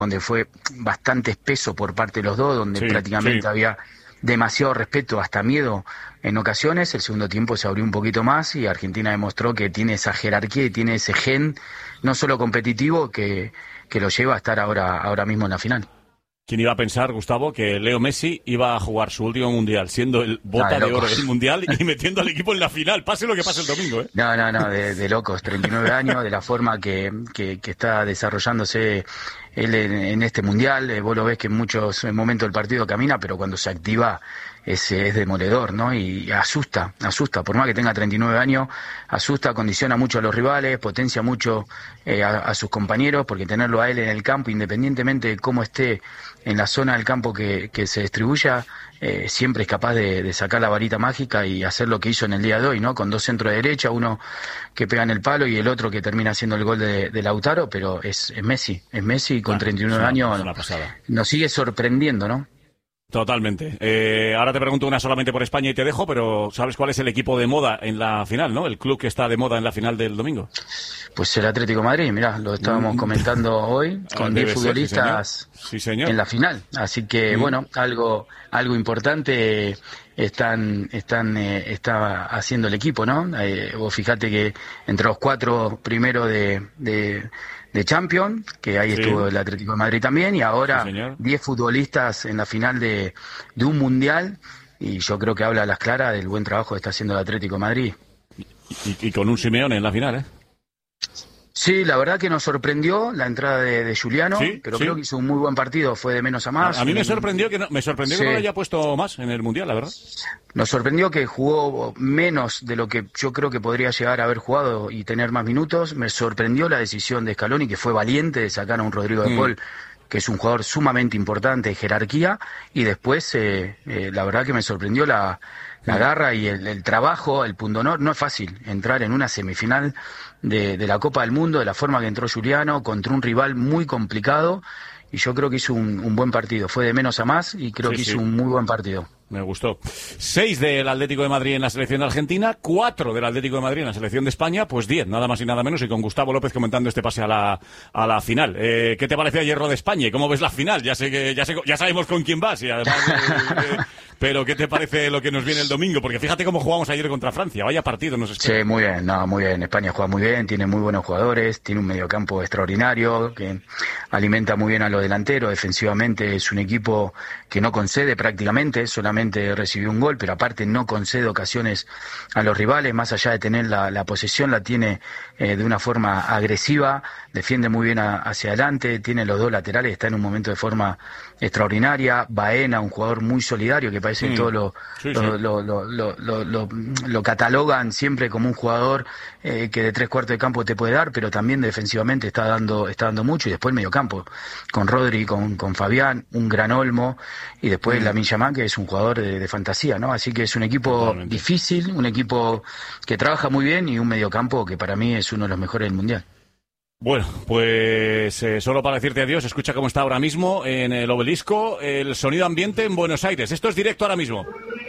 donde fue bastante espeso por parte de los dos, donde prácticamente había demasiado respeto, hasta miedo en ocasiones. El segundo tiempo se abrió un poquito más y Argentina demostró que tiene esa jerarquía y tiene ese gen, no solo competitivo, que lo lleva a estar ahora mismo en la final. ¿Quién iba a pensar, Gustavo, que Leo Messi iba a jugar su último mundial siendo el bota de oro del mundial y metiendo al equipo en la final? Pase lo que pase el domingo, ¿eh? No, de locos. 39 años, de la forma que está desarrollándose él en este mundial. Vos lo ves que en muchos momentos del partido camina, pero cuando se activa es demoledor, ¿no? Y asusta. Por más que tenga 39 años, asusta, condiciona mucho a los rivales, potencia mucho a sus compañeros, porque tenerlo a él en el campo, independientemente de cómo esté en la zona del campo que se distribuya, siempre es capaz de sacar la varita mágica y hacer lo que hizo en el día de hoy, ¿no? Con dos centros de derecha, uno que pega en el palo y el otro que termina haciendo el gol de Lautaro, pero es Messi con 39 años, nos sigue sorprendiendo, ¿no? Totalmente. Ahora te pregunto una solamente por España y te dejo, pero ¿sabes cuál es el equipo de moda en la final, no? El club que está de moda en la final del domingo. Pues el Atlético de Madrid, mirá, lo estábamos comentando hoy, con 10 futbolistas sí, señor. En la final. Así que, bueno, algo importante está haciendo el equipo, ¿no? Vos fijate que entre los 4 primeros de Champions, que ahí estuvo el Atlético de Madrid también, y ahora 10 futbolistas en la final de un mundial, y yo creo que habla a las claras del buen trabajo que está haciendo el Atlético de Madrid. Y con un Simeone en la final, ¿eh? Sí, la verdad que nos sorprendió la entrada de Giuliano, pero creo que hizo un muy buen partido, fue de menos a más. A mí me sorprendió que no lo haya puesto más en el Mundial, la verdad. Nos sorprendió que jugó menos de lo que yo creo que podría llegar a haber jugado y tener más minutos. Me sorprendió la decisión de Scaloni, que fue valiente de sacar a un Rodrigo de Paul, que es un jugador sumamente importante de jerarquía, y después la verdad que me sorprendió la garra y el trabajo, el pundonor. No es fácil entrar en una semifinal de la Copa del Mundo de la forma que entró Giuliano, contra un rival muy complicado, y yo creo que hizo un buen partido. Fue de menos a más y creo que hizo un muy buen partido. Me gustó. 6 del Atlético de Madrid en la selección argentina, 4 del Atlético de Madrid en la selección de España, pues 10, nada más y nada menos, y con Gustavo López comentando este pase a la final. ¿Qué te pareció ayer lo de España y cómo ves la final? Ya sabemos con quién vas y además... Pero ¿qué te parece lo que nos viene el domingo? Porque fíjate cómo jugamos ayer contra Francia. Vaya partido nos espera. Sí, muy bien. España juega muy bien, tiene muy buenos jugadores, tiene un mediocampo extraordinario, que alimenta muy bien a los delanteros. Defensivamente es un equipo que no concede prácticamente, solamente recibió un gol, pero aparte no concede ocasiones a los rivales. Más allá de tener la posesión, la tiene de una forma agresiva, defiende muy bien hacia adelante, tiene los dos laterales, está en un momento de forma extraordinaria. Baena, un jugador muy solidario, que parece que todos lo catalogan siempre como un jugador que de 3/4 de campo te puede dar, pero también defensivamente está dando mucho. Y después el mediocampo, con Rodri, con Fabián, un gran Olmo, y después Lamine Yamal, que es un jugador de fantasía, ¿no? Así que es un equipo difícil, un equipo que trabaja muy bien, y un mediocampo que para mí es uno de los mejores del Mundial. Bueno, pues solo para decirte adiós, escucha cómo está ahora mismo en el Obelisco el sonido ambiente en Buenos Aires. Esto es directo ahora mismo.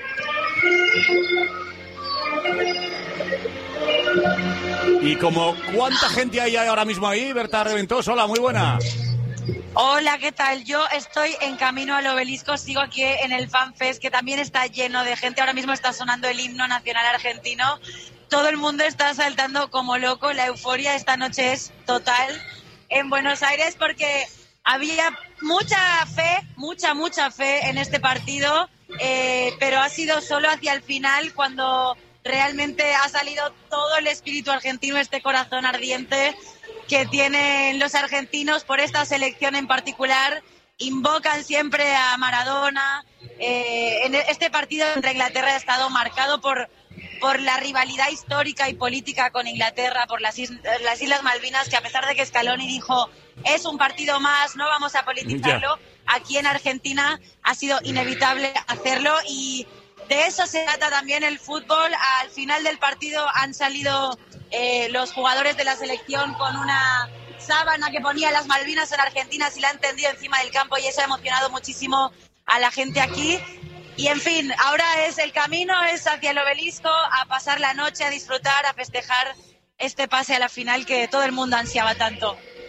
Y como cuánta gente hay ahora mismo ahí, Berta Reventós, hola, muy buena. Hola, ¿qué tal? Yo estoy en camino al Obelisco, sigo aquí en el FanFest, que también está lleno de gente. Ahora mismo está sonando el himno nacional argentino. Todo el mundo está saltando como loco. La euforia esta noche es total en Buenos Aires, porque había mucha fe en este partido, pero ha sido solo hacia el final cuando realmente ha salido todo el espíritu argentino, este corazón ardiente que tienen los argentinos por esta selección en particular. Invocan siempre a Maradona. En este partido entre Inglaterra ha estado marcado por la rivalidad histórica y política con Inglaterra, por las Islas Malvinas, que a pesar de que Scaloni dijo es un partido más, no vamos a politizarlo, aquí en Argentina ha sido inevitable hacerlo, y de eso se trata también el fútbol. Al final del partido han salido los jugadores de la selección con una sábana que ponía las Malvinas en Argentina, y la han tendido encima del campo, y eso ha emocionado muchísimo a la gente aquí. Y en fin, ahora el camino es hacia el Obelisco, a pasar la noche, a disfrutar, a festejar este pase a la final que todo el mundo ansiaba tanto.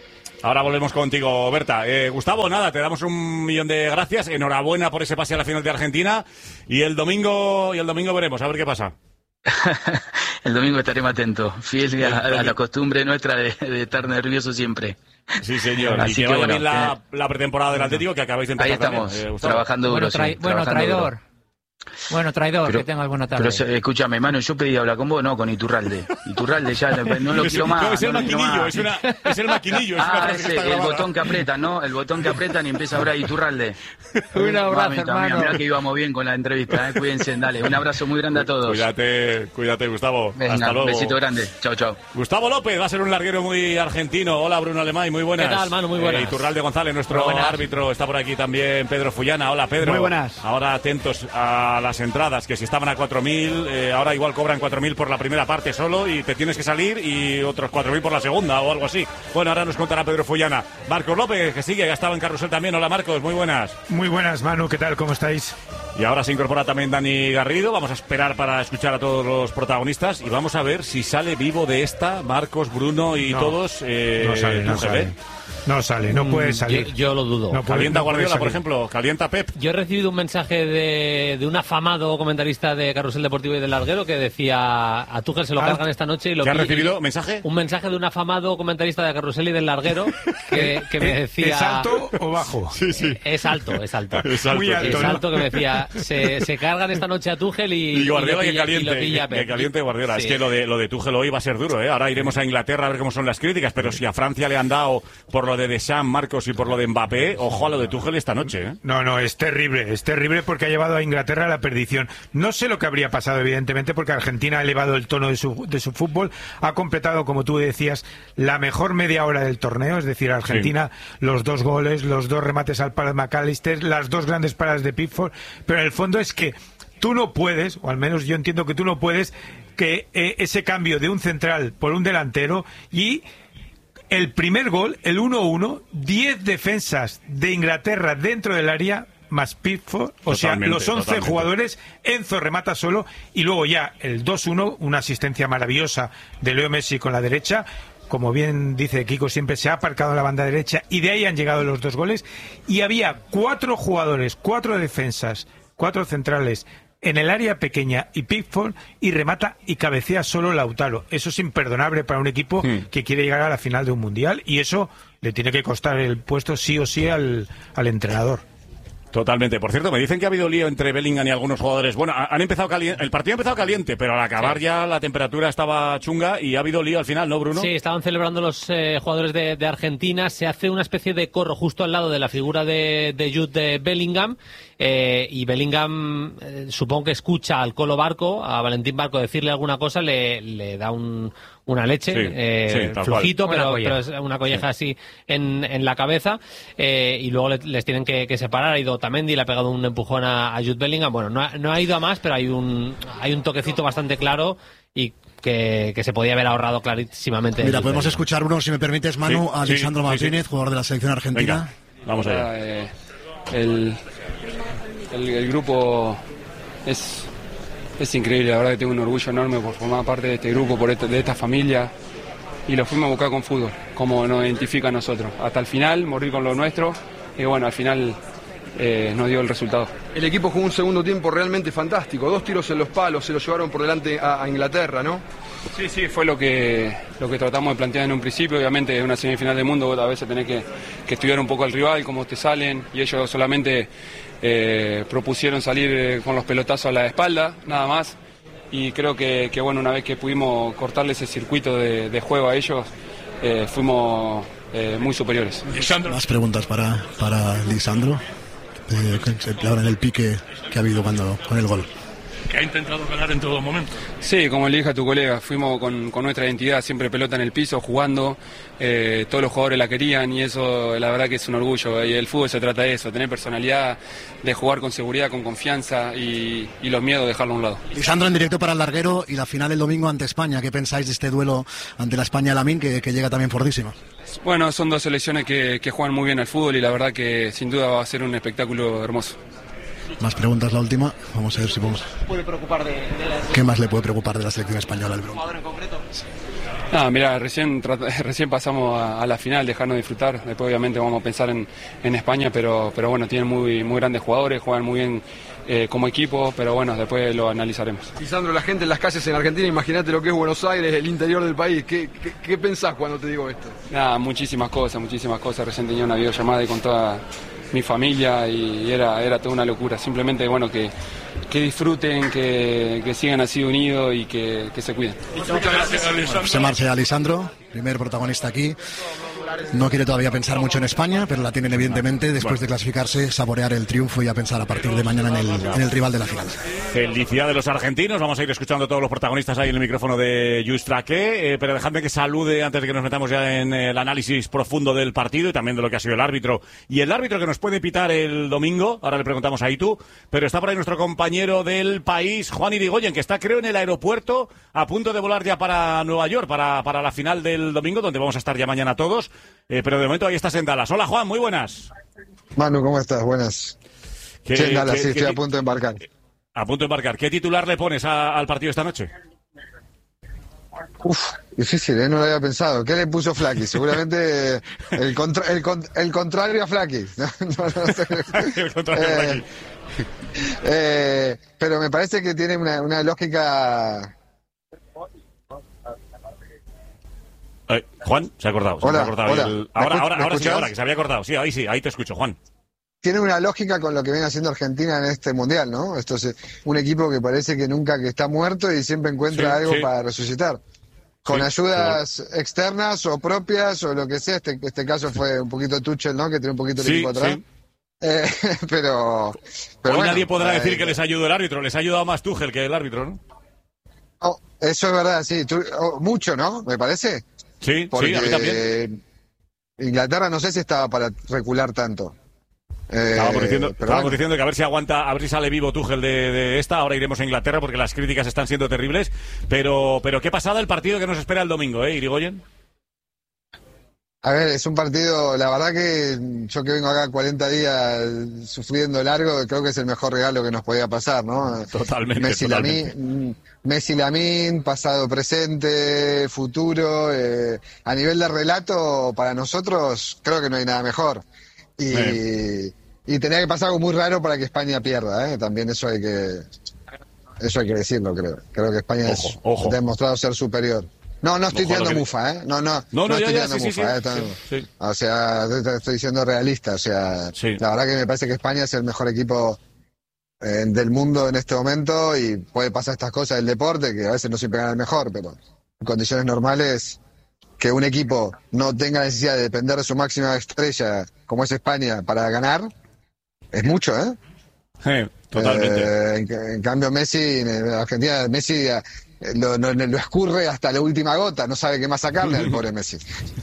Ahora volvemos contigo, Berta. Gustavo, nada, te damos 1.000.000 de gracias. Enhorabuena por ese pase a la final de Argentina. Y el domingo veremos, a ver qué pasa. El domingo estaremos atentos, fiel a la costumbre nuestra de estar nervioso siempre. Sí, señor. Así y que vaya bien la pretemporada del Atlético, que acabáis de empezar. Ahí estamos, también, trabajando duro. Traidor. Bueno, traidor, que tenga alguna tarde. Pero escúchame, mano, yo pedí hablar con vos, no con Iturralde. Iturralde ya no lo quiero más. Es el maquinillo, es el maquinillo. El botón que apretan, ¿no? El botón que apretan y empieza a hablar Iturralde. Un abrazo, hermano. Mirá que íbamos bien con la entrevista, cuídense, dale. Un abrazo muy grande a todos. Cuídate, Gustavo. Venga, hasta luego. Besito grande. Chao. Gustavo López va a ser un larguero muy argentino. Hola, Bruno Alemán, muy buenas. ¿Qué tal, mano? Muy buenas. Iturralde González, nuestro árbitro, está por aquí también Pedro Fullana. Hola, Pedro. Muy buenas. Ahora atentos a las entradas, que si estaban a 4.000, ahora igual cobran 4.000 por la primera parte solo y te tienes que salir y otros 4.000 por la segunda o algo así. Bueno, ahora nos contará Pedro Fullana. Marcos López, que sigue, ya estaba en Carrusel también. Hola, Marcos, muy buenas. Muy buenas, Manu, ¿qué tal? ¿Cómo estáis? Y ahora se incorpora también Dani Garrido. Vamos a esperar para escuchar a todos los protagonistas y vamos a ver si sale vivo de esta Marcos, Bruno y todos. No sale, no puede salir. Yo lo dudo. Calienta Guardiola, por ejemplo, calienta Pep. Yo he recibido un mensaje de un afamado comentarista de Carrusel Deportivo y del Larguero que decía: a Tuchel se lo cargan esta noche. Y lo ¿Te has recibido mensaje? Un mensaje de un afamado comentarista de Carrusel y del Larguero que me decía... ¿Es alto o bajo? Sí. Es alto. Es alto, muy alto, es alto, que me decía: se cargan esta noche a Tuchel y Guardiola que caliente Guardiola. Sí. Es que lo de Tuchel hoy va a ser duro, ¿eh? Ahora iremos a Inglaterra a ver cómo son las críticas, pero si a Francia le han dado por lo de Deschamps, Marcos, y por lo de Mbappé, ojo a lo de Tuchel esta noche, ¿eh? No, es terrible porque ha llevado a Inglaterra a la perdición. No sé lo que habría pasado, evidentemente, porque Argentina ha elevado el tono de su fútbol, ha completado, como tú decías, la mejor media hora del torneo, es decir, Argentina, los 2 goles, los 2 remates al palo de McAllister, las 2 grandes paradas de Pickford, pero en el fondo es que tú no puedes, o al menos yo entiendo que tú no puedes, que ese cambio de un central por un delantero y el primer gol, el 1-1, 10 defensas de Inglaterra dentro del área, más Pickford, o sea, los 11 jugadores, Enzo remata solo, y luego ya el 2-1, una asistencia maravillosa de Leo Messi con la derecha. Como bien dice Kiko, siempre se ha aparcado en la banda derecha, y de ahí han llegado los 2 goles, y había 4 jugadores, 4 defensas, 4 centrales en el área pequeña y Pickford, y remata y cabecea solo Lautaro. Eso es imperdonable para un equipo que quiere llegar a la final de un mundial, y eso le tiene que costar el puesto sí o sí al entrenador. Totalmente. Por cierto, me dicen que ha habido lío entre Bellingham y algunos jugadores. Bueno, han empezado el partido ha empezado caliente, pero al acabar ya la temperatura estaba chunga y ha habido lío al final, ¿no, Bruno? Sí, estaban celebrando los jugadores de Argentina. Se hace una especie de corro justo al lado de la figura de Jude Bellingham. Y Bellingham, supongo que escucha al Colo Barco, a Valentín Barco, decirle alguna cosa, le da una leche, flojito, pero es una colleja así en la cabeza, y luego les tienen que separar. Ha ido Otamendi, le ha pegado un empujón a Jude Bellingham. Bueno, no ha ido a más, pero hay un toquecito bastante claro y que se podía haber ahorrado clarísimamente. Mira, podemos escuchar, Bruno, si me permites, Manu, a Lisandro Martínez, jugador de la selección argentina. Venga, vamos allá. El grupo es increíble, la verdad que tengo un orgullo enorme por formar parte de este grupo, de esta familia, y lo fuimos a buscar con fútbol, como nos identifica a nosotros, hasta el final, morir con lo nuestro, y bueno, al final nos dio el resultado. El equipo jugó un segundo tiempo realmente fantástico, 2 tiros en los palos, se lo llevaron por delante a Inglaterra, ¿no? Sí, fue lo que tratamos de plantear en un principio. Obviamente en una semifinal del mundo a veces tenés que estudiar un poco al rival, cómo te salen, y ellos solamente propusieron salir con los pelotazos a la espalda, nada más, y creo que bueno, una vez que pudimos cortarle ese circuito de juego a ellos, fuimos muy superiores. Más preguntas para Lisandro, ahora en el pique que ha habido con el gol. Que ha intentado ganar en todo momento. Sí, como le dije a tu colega, fuimos con nuestra identidad, siempre pelota en el piso, jugando, todos los jugadores la querían, y eso la verdad que es un orgullo, y el fútbol se trata de eso, tener personalidad, de jugar con seguridad, con confianza, y los miedos dejarlo a un lado. Lisandro, en directo para el Larguero, y la final el domingo ante España, ¿qué pensáis de este duelo ante la España Lamine, que llega también fortísima? Bueno, son 2 selecciones que juegan muy bien al fútbol, y la verdad que sin duda va a ser un espectáculo hermoso. Más preguntas, la última. Vamos a ver si podemos. ¿Puede preocupar ¿Qué más le puede preocupar de la selección española al Bruno? ¿Un jugador en concreto? Mira, recién pasamos a la final, dejarnos disfrutar. Después obviamente vamos a pensar en España, pero bueno, tienen muy grandes jugadores, juegan muy bien como equipo, pero bueno, después lo analizaremos. Y Sandro, la gente en las calles en Argentina, imagínate lo que es Buenos Aires, el interior del país. ¿Qué pensás cuando te digo esto? Muchísimas cosas. Recién tenía una videollamada y con toda mi familia y era toda una locura. Simplemente, bueno, que disfruten, que sigan así unidos y que se cuiden. Muchas gracias, Alessandro. Se marcha Alessandro, primer protagonista aquí. No quiere todavía pensar mucho en España, pero la tienen evidentemente después de clasificarse, saborear el triunfo y a pensar a partir de mañana en el rival de la final. Felicidad de los argentinos. Vamos a ir escuchando a todos los protagonistas ahí en el micrófono de Just Traque, pero dejadme que salude antes de que nos metamos ya en el análisis profundo del partido y también de lo que ha sido el árbitro. Y el árbitro que nos puede pitar el domingo, ahora le preguntamos a Itu, pero está por ahí nuestro compañero del país, Juan Irigoyen, que está creo en el aeropuerto a punto de volar ya para Nueva York, para la final del domingo, donde vamos a estar ya mañana todos. Pero de momento ahí estás en Dallas. Hola Juan, muy buenas. Manu, ¿cómo estás? Buenas. Sí, en Dallas, sí, estoy a punto de embarcar. A punto de embarcar. ¿Qué titular le pones al partido esta noche? Difícil, no lo había pensado. ¿Qué le puso Flaky? Seguramente el contrario a Flaky. No sé. El contrario a Flaky. Pero me parece que tiene una lógica... Juan, se ha cortado. Hola. Ahora sí, ahora que se había cortado. Sí, ahí te escucho, Juan. Tiene una lógica con lo que viene haciendo Argentina en este mundial, ¿no? Esto es un equipo que parece que nunca que está muerto y siempre encuentra algo para resucitar. Con ayudas externas o propias o lo que sea. Este caso fue un poquito Tuchel, ¿no? Que tiene un poquito el equipo atrás. Pero hoy bueno, nadie podrá decir que les ayudó el árbitro. Les ha ayudado más Tuchel que el árbitro, ¿no? Eso es verdad, sí. Mucho, ¿no? Me parece. Sí, porque a mí también. Inglaterra no sé si estaba para recular tanto. Estábamos diciendo que a ver si aguanta, a ver si sale vivo Tuchel de esta. Ahora iremos a Inglaterra porque las críticas están siendo terribles. Pero qué pasada el partido que nos espera el domingo, Irigoyen. A ver, es un partido, la verdad que yo que vengo acá 40 días sufriendo largo, creo que es el mejor regalo que nos podía pasar, ¿no? Totalmente. Messi Lamine, pasado, presente, futuro. A nivel de relato, para nosotros, creo que no hay nada mejor. Y tenía que pasar algo muy raro para que España pierda, También eso hay que decirlo, creo. Creo que España ha demostrado ser superior. No estoy tirando mufa, No estoy tirando mufa, sí. O sea, estoy siendo realista, o sea, la verdad que me parece que España es el mejor equipo del mundo en este momento y puede pasar estas cosas del deporte, que a veces no siempre gana el mejor, pero en condiciones normales, que un equipo no tenga necesidad de depender de su máxima estrella, como es España, para ganar, es mucho, Totalmente. En cambio Messi, en Argentina, Messi lo escurre hasta la última gota, no sabe qué más sacarle al pobre Messi.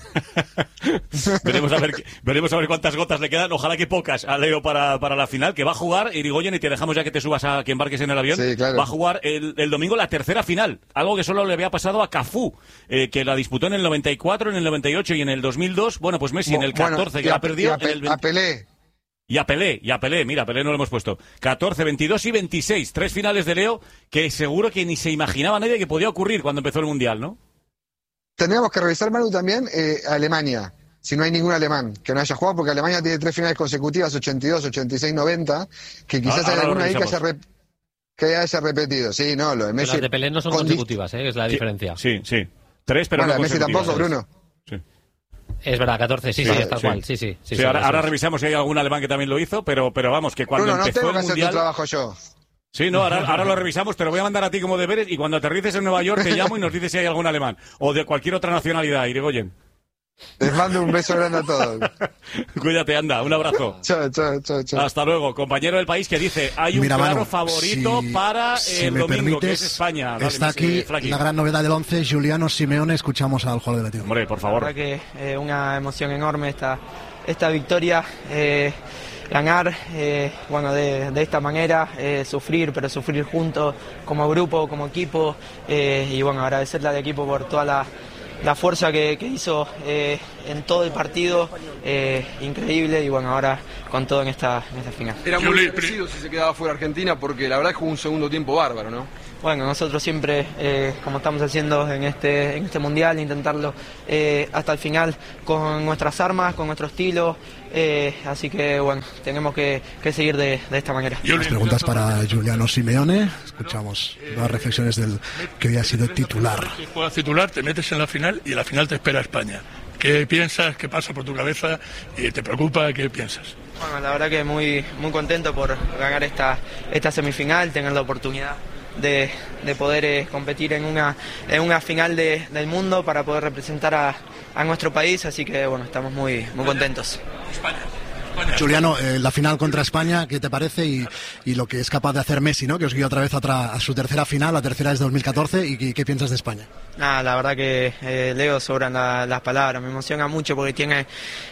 Veremos a ver cuántas gotas le quedan, ojalá que pocas a Leo para la final, que va a jugar, Irigoyen, y te dejamos ya que te subas a que embarques en el avión. Sí, claro. Va a jugar el domingo la tercera final, algo que solo le había pasado a Cafú, que la disputó en el 94, en el 98 y en el 2002. Bueno, pues Messi en el 14 que la perdió. A Pelé. Y a Pelé, mira, Pelé no lo hemos puesto. 14, 22 y 26. 3 finales de Leo que seguro que ni se imaginaba nadie que podía ocurrir cuando empezó el Mundial, ¿no? Tendríamos que revisar, Manu, también Alemania. Si no hay ningún alemán que no haya jugado, porque Alemania tiene 3 finales consecutivas, 82, 86, 90, que quizás hay alguna ahí que haya repetido. Sí, no, lo de Messi. Las de Pelé no son consecutivas, es la diferencia. Sí. 3, pero bueno, no Messi tampoco, Bruno. Sí. Es verdad, 14, sí, es tal cual. Sí, ahora revisamos si hay algún alemán que también lo hizo, pero vamos, que cuando Bruno, empezó no tengo el que hacer Mundial... tu trabajo yo. Sí, no, ahora lo revisamos, te lo voy a mandar a ti como deberes y cuando aterrices en Nueva York te llamo y nos dices si hay algún alemán o de cualquier otra nacionalidad, Irigoyen. Les mando un beso grande a todos. Cuídate, anda, un abrazo. Chao. Hasta luego. Compañero del país que dice, hay un claro Manu, favorito para el domingo, permites, que es España. Dale, está aquí la gran novedad del 11, Giuliano Simeone. Escuchamos al jugador del Betis. Hombre, por favor. La verdad que una emoción enorme esta victoria. Ganar, de esta manera, sufrir, pero sufrir juntos, como grupo, como equipo, y agradecerle al equipo por toda la fuerza que hizo en todo el partido, increíble, y bueno, ahora con todo en esta final. Era muy merecido si se quedaba fuera Argentina, porque la verdad es que jugó un segundo tiempo bárbaro, ¿no? Bueno, nosotros siempre, como estamos haciendo en este mundial, intentarlo hasta el final con nuestras armas, con nuestro estilo, así que bueno, tenemos que seguir de esta manera. Las preguntas para Giuliano Simeone. Escuchamos las reflexiones del que hoy ha sido titular. Si juegas titular, te metes en la final y en la final te espera España. ¿Qué piensas? ¿Qué pasa por tu cabeza? ¿Te preocupa? ¿Qué piensas? Bueno, la verdad que muy contento por ganar esta semifinal, tener la oportunidad de poder competir en una final del mundo para poder representar a nuestro país, así que bueno, estamos muy contentos. España. Giuliano, la final contra España, ¿qué te parece? Y lo que es capaz de hacer Messi, ¿no? Que os guía otra vez a su tercera final, la tercera es de 2014, ¿y qué piensas de España? La verdad que Leo sobran las palabras, me emociona mucho porque tiene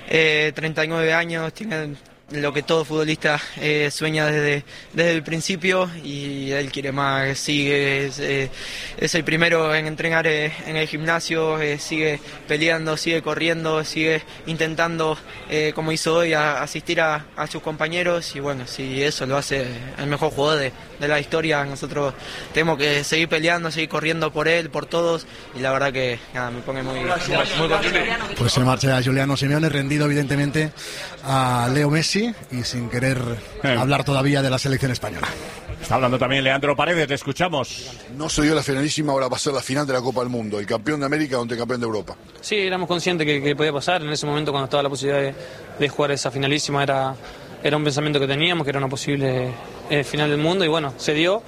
39 años, tiene lo que todo futbolista sueña desde el principio, y él quiere más, sigue, es el primero en entrenar en el gimnasio, sigue peleando, sigue corriendo, sigue intentando, como hizo hoy, asistir a sus compañeros, y bueno, si eso lo hace el mejor jugador de la historia, nosotros tenemos que seguir peleando, seguir corriendo por él, por todos, y la verdad que me pone muy contento. Pues se marcha Giuliano Simeone, rendido evidentemente a Leo Messi, y sin querer hablar todavía de la selección española. Está hablando también Leandro Paredes, le escuchamos. No se dio la finalísima, ahora va a ser la final de la Copa del Mundo, el campeón de América contra el campeón de Europa. Sí, éramos conscientes que podía pasar, en ese momento cuando estaba la posibilidad de jugar esa finalísima era un pensamiento que teníamos, que era una posible final del mundo, y bueno, se dio.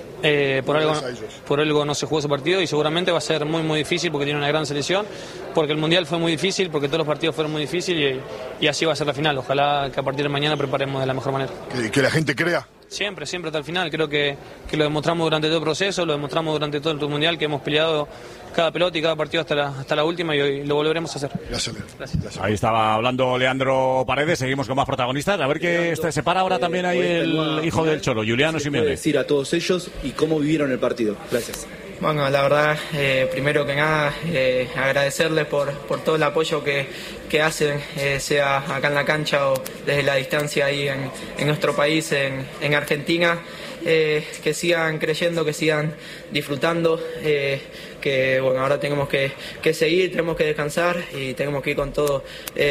Por algo no se jugó ese partido, y seguramente va a ser muy difícil porque tiene una gran selección, porque el Mundial fue muy difícil, porque todos los partidos fueron muy difíciles, y así va a ser la final. Ojalá que a partir de mañana preparemos de la mejor manera. Que la gente crea. Siempre hasta el final. Creo que lo demostramos durante todo el proceso, lo demostramos durante todo el Mundial, que hemos peleado cada pelota y cada partido hasta la última, y hoy lo volveremos a hacer. Gracias. Ahí estaba hablando Leandro Paredes. Seguimos con más protagonistas. A ver qué se para ahora también ahí el hijo del Cholo, Giuliano Simeone. Decir a todos ellos y cómo vivieron el partido. Gracias. Bueno, la verdad, primero que nada, agradecerles por todo el apoyo que hacen, sea acá en la cancha o desde la distancia ahí en nuestro país, en Argentina. Que sigan creyendo, que sigan disfrutando, que bueno, ahora tenemos que seguir, tenemos que descansar y tenemos que ir con todo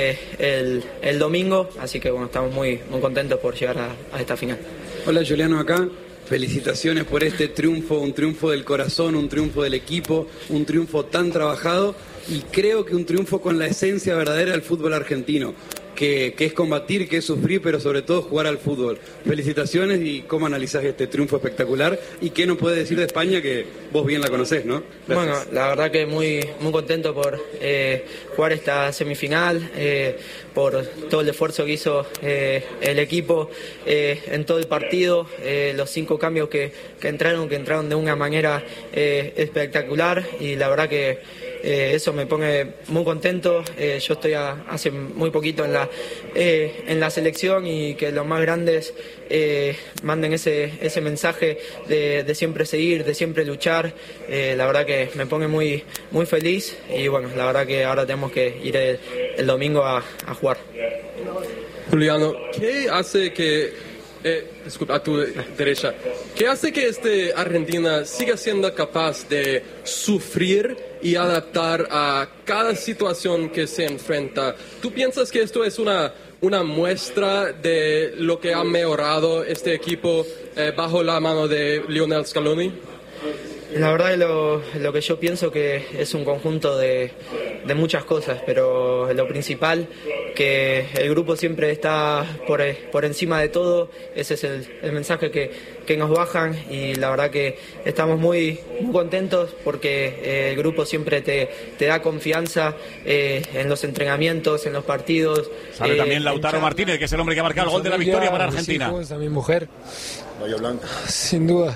el domingo, así que bueno, estamos muy contentos por llegar a esta final. Hola, Giuliano acá. Felicitaciones por este triunfo, un triunfo del corazón, un triunfo del equipo, un triunfo tan trabajado, y creo que un triunfo con la esencia verdadera del fútbol argentino, que es combatir, que es sufrir, pero sobre todo jugar al fútbol. Felicitaciones, y cómo analizás este triunfo espectacular, y qué nos puedes decir de España, que vos bien la conocés, ¿no? Gracias. Bueno, la verdad que muy contento por jugar esta semifinal, por todo el esfuerzo que hizo el equipo en todo el partido, los 5 cambios que entraron de una manera espectacular, y la verdad que eso me pone muy contento. Yo estoy hace muy poquito en la selección, y que los más grandes manden ese mensaje de siempre seguir, de siempre luchar. La verdad que me pone muy feliz, y bueno, la verdad que ahora tenemos que ir el domingo a jugar. Giuliano, ¿qué hace que disculpa, a tu derecha, ¿qué hace que Argentina siga siendo capaz de sufrir y adaptar a cada situación que se enfrenta? ¿Tú piensas que esto es una muestra de lo que ha mejorado este equipo bajo la mano de Lionel Scaloni? La verdad lo que yo pienso que es un conjunto de muchas cosas, pero lo principal, que el grupo siempre está por encima de todo. Ese es el mensaje que nos bajan, y la verdad que estamos muy contentos porque el grupo siempre te da confianza en los entrenamientos, en los partidos. Sale también Lautaro Martínez, que es el hombre que ha marcado el gol de la victoria para Argentina. Mis hijos, a mi mujer. Bahía Blanca. Sin duda.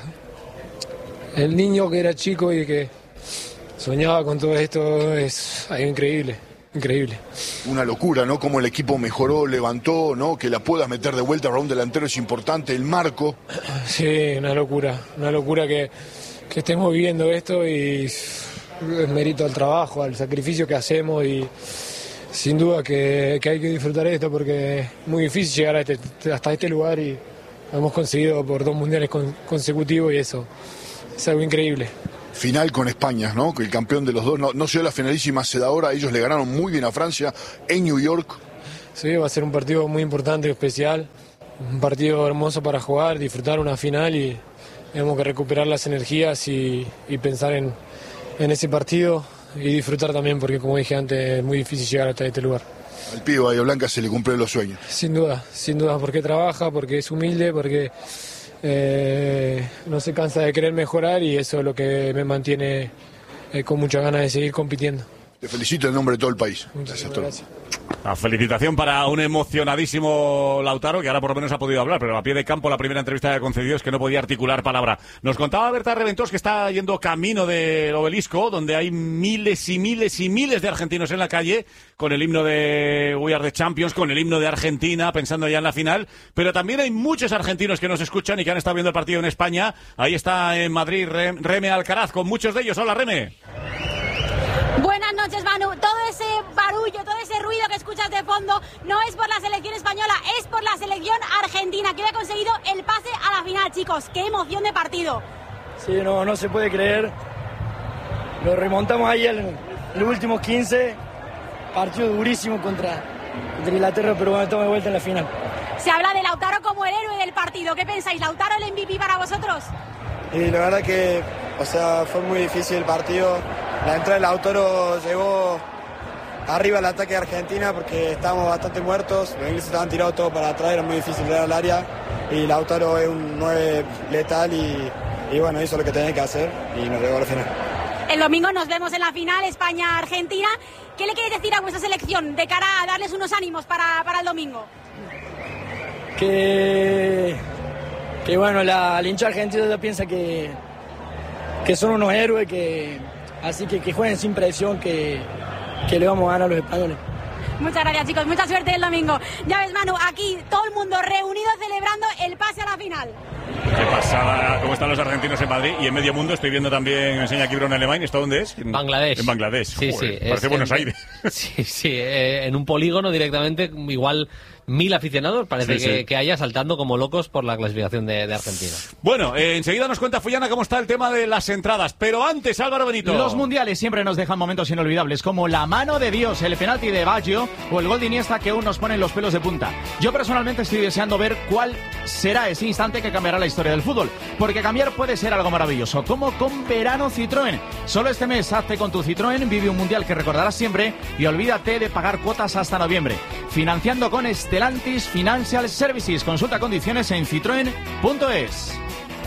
El niño que era chico y que soñaba con todo esto es algo increíble. Una locura, ¿no? Cómo el equipo mejoró, levantó, ¿no? Que la puedas meter de vuelta para un delantero es importante, el marco. Sí, una locura que estemos viviendo esto, y es mérito al trabajo, al sacrificio que hacemos, y sin duda que hay que disfrutar esto porque es muy difícil llegar hasta este lugar y lo hemos conseguido por 2 mundiales consecutivos y eso es algo increíble. Final con España, ¿no? Que el campeón de los dos no se dio la finalísima, se da ahora. Ellos le ganaron muy bien a Francia en New York. Sí, va a ser un partido muy importante y especial. Un partido hermoso para jugar, disfrutar una final y tenemos que recuperar las energías y pensar en ese partido y disfrutar también porque, como dije antes, es muy difícil llegar hasta este lugar. Al pibe Bahía Blanca se le cumplen los sueños. Sin duda, porque trabaja, porque es humilde, porque no se cansa de querer mejorar y eso es lo que me mantiene con muchas ganas de seguir compitiendo. Te felicito en nombre de todo el país. Muchas gracias. La felicitación para un emocionadísimo Lautaro, que ahora por lo menos ha podido hablar, pero a pie de campo la primera entrevista que ha concedido es que no podía articular palabra. Nos contaba Berta Reventós que está yendo camino del Obelisco, donde hay miles y miles y miles de argentinos en la calle, con el himno de We Are the Champions, con el himno de Argentina, pensando ya en la final, pero también hay muchos argentinos que nos escuchan y que han estado viendo el partido en España. Ahí está en Madrid Reme Alcaraz, con muchos de ellos. Hola, Reme. Buenas noches, Manu. Todo ese barullo, todo ese ruido que escuchas de fondo no es por la selección española, es por la selección argentina, que hoy ha conseguido el pase a la final, chicos. ¡Qué emoción de partido! Sí, no se puede creer. Lo remontamos ahí en los últimos 15. Partido durísimo contra Inglaterra, pero bueno, estamos de vuelta en la final. Se habla de Lautaro como el héroe del partido. ¿Qué pensáis? ¿Lautaro el MVP para vosotros? Y la verdad que, fue muy difícil el partido. La entrada de Lautaro llegó arriba al ataque de Argentina porque estábamos bastante muertos. Los ingleses estaban tirados todo para atrás, era muy difícil llegar al área. Y Lautaro es un 9 letal y bueno, hizo lo que tenía que hacer y nos llegó a la final. El domingo nos vemos en la final España-Argentina. ¿Qué le queréis decir a vuestra selección de cara a darles unos ánimos para el domingo? Que bueno, la hincha argentina ya piensa que son unos héroes, así que jueguen sin presión, que le vamos a ganar a los españoles. Muchas gracias, chicos, mucha suerte el domingo. Ya ves, Manu, aquí todo el mundo reunido celebrando el pase a la final. Qué pasada, cómo están los argentinos en Madrid y en medio mundo. Estoy viendo también, enseña aquí Bruno Alemán. ¿Esto dónde es? Bangladesh. En Bangladesh. Sí, joder, sí. Parece Buenos Aires. Sí, en un polígono directamente, igual 1000 aficionados, parece que haya saltando como locos por la clasificación de Argentina. Bueno, enseguida nos cuenta Fullana cómo está el tema de las entradas, pero antes, Álvaro Benito. Los mundiales siempre nos dejan momentos inolvidables, como la mano de Dios, el penalti de Baggio o el gol de Iniesta que aún nos ponen los pelos de punta. Yo personalmente estoy deseando ver cuál será ese instante que cambiará la historia del fútbol, porque cambiar puede ser algo maravilloso, como con Verano Citroën. Solo este mes hazte con tu Citroën, vive un mundial que recordarás siempre y olvídate de pagar cuotas hasta noviembre. Financiando con Stellantis Financial Services. Consulta condiciones en citroen.es.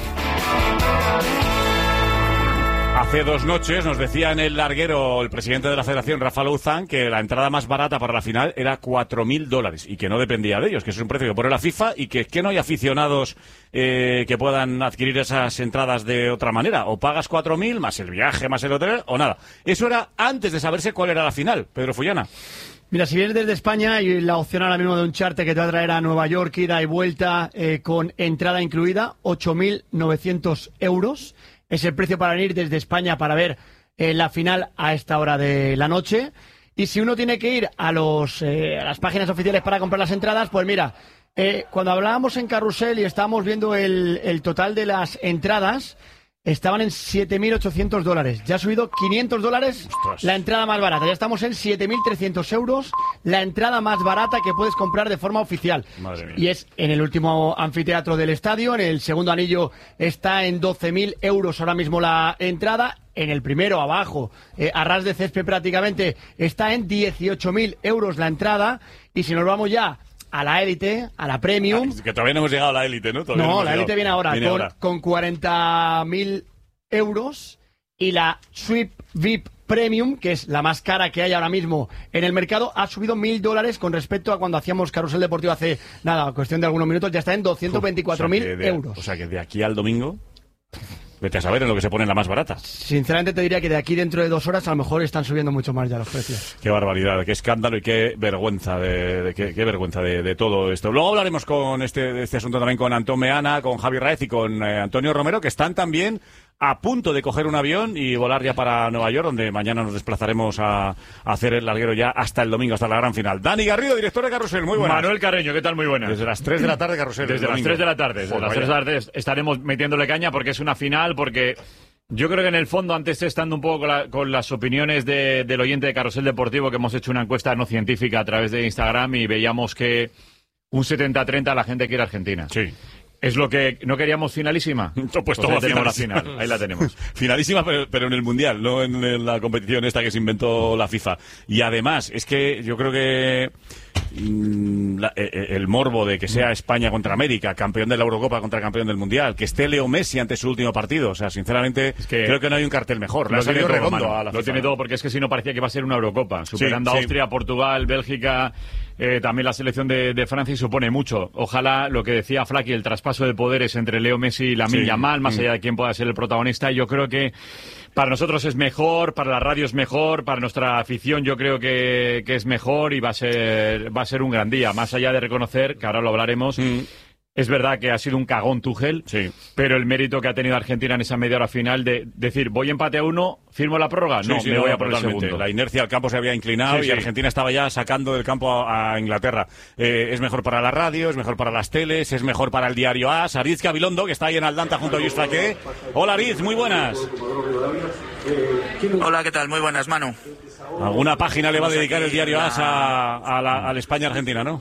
Hace 2 noches nos decía en el larguero el presidente de la Federación, Rafa Louzán, que la entrada más barata para la final era $4.000 y que no dependía de ellos, que es un precio que pone la FIFA y que no hay aficionados que puedan adquirir esas entradas de otra manera. O pagas 4.000 más el viaje, más el hotel o nada. Eso era antes de saberse cuál era la final. Pedro Fullana. Mira, si vienes desde España, hay la opción ahora mismo de un charter que te va a traer a Nueva York, ida y vuelta, con entrada incluida, 8.900 euros. Es el precio para venir desde España para ver la final a esta hora de la noche. Y si uno tiene que ir a las páginas oficiales para comprar las entradas, pues mira, cuando hablábamos en Carrusel y estábamos viendo el total de las entradas, estaban en $7.800. Ya ha subido $500 la entrada más barata. Ya estamos en 7.300 euros la entrada más barata que puedes comprar de forma oficial. Madre mía. Y es en el último anfiteatro del estadio. En el segundo anillo está en 12.000 euros ahora mismo la entrada. En el primero, abajo, a ras de césped prácticamente, está en 18.000 euros la entrada. Y si nos vamos ya a la élite, a la premium. Que todavía no hemos llegado a la élite, ¿no? No, la élite viene ahora, con 40.000 euros. Y la Suite VIP Premium, que es la más cara que hay ahora mismo en el mercado, ha subido $1.000 con respecto a cuando hacíamos Carrusel Deportivo hace, cuestión de algunos minutos, ya está en 224.000 euros. O sea que de aquí al domingo, vete a saber en lo que se pone la más barata. Sinceramente te diría que de aquí dentro de 2 horas a lo mejor están subiendo mucho más ya los precios. Qué barbaridad, qué escándalo y qué vergüenza qué vergüenza de todo esto. Luego hablaremos de este asunto también con Antón Meana, con Javi Raez y con Antonio Romero, que están también a punto de coger un avión y volar ya para Nueva York, donde mañana nos desplazaremos a hacer el larguero ya hasta el domingo, hasta la gran final. Dani Garrido, director de Carrusel, muy buenas. Manuel Carreño, ¿qué tal? Muy buenas. Desde las 3 de la tarde, Carrusel. Desde las 3 de la tarde. Desde las 3 de la tarde estaremos metiéndole caña porque es una final, porque yo creo que en el fondo, antes estando un poco con las opiniones del oyente de Carrusel Deportivo, que hemos hecho una encuesta no científica a través de Instagram y veíamos que un 70-30 la gente quiere Argentina. Sí. ¿Es lo que no queríamos finalísima? Pues ahí tenemos la final, ahí la tenemos. Finalísima, pero en el Mundial, no en la competición esta que se inventó la FIFA. Y además, es que yo creo que el morbo de que sea España contra América, campeón de la Eurocopa contra campeón del Mundial, que esté Leo Messi ante su último partido, o sea, sinceramente, creo que no hay un cartel mejor. Lo tiene todo, redondo a la FIFA, tiene todo, porque es que si no parecía que iba a ser una Eurocopa, superando a Austria, Portugal, Bélgica, también la selección de Francia, y supone mucho. Ojalá, lo que decía Flaky, el traspaso de poderes entre Leo Messi y Lamine Yamal, más allá de quién pueda ser el protagonista, yo creo que para nosotros es mejor, para la radio es mejor, para nuestra afición yo creo que es mejor, y va a ser un gran día, más allá de reconocer, que ahora lo hablaremos. Es verdad que ha sido un cagón Tuchel, pero el mérito que ha tenido Argentina en esa media hora final de decir, voy empate a 1, firmo la prórroga, me voy a por el segundo. La inercia al campo se había inclinado y Argentina estaba ya sacando del campo a Inglaterra. Es mejor para la radio, es mejor para las teles, es mejor para el diario AS. Ariz Gabilondo, que está ahí en Aldanta junto a Luis Flaqué. Hola Ariz, muy buenas. Hola, ¿qué tal? Muy buenas, Manu. ¿Alguna página le va a dedicar el diario AS a la España-Argentina, no?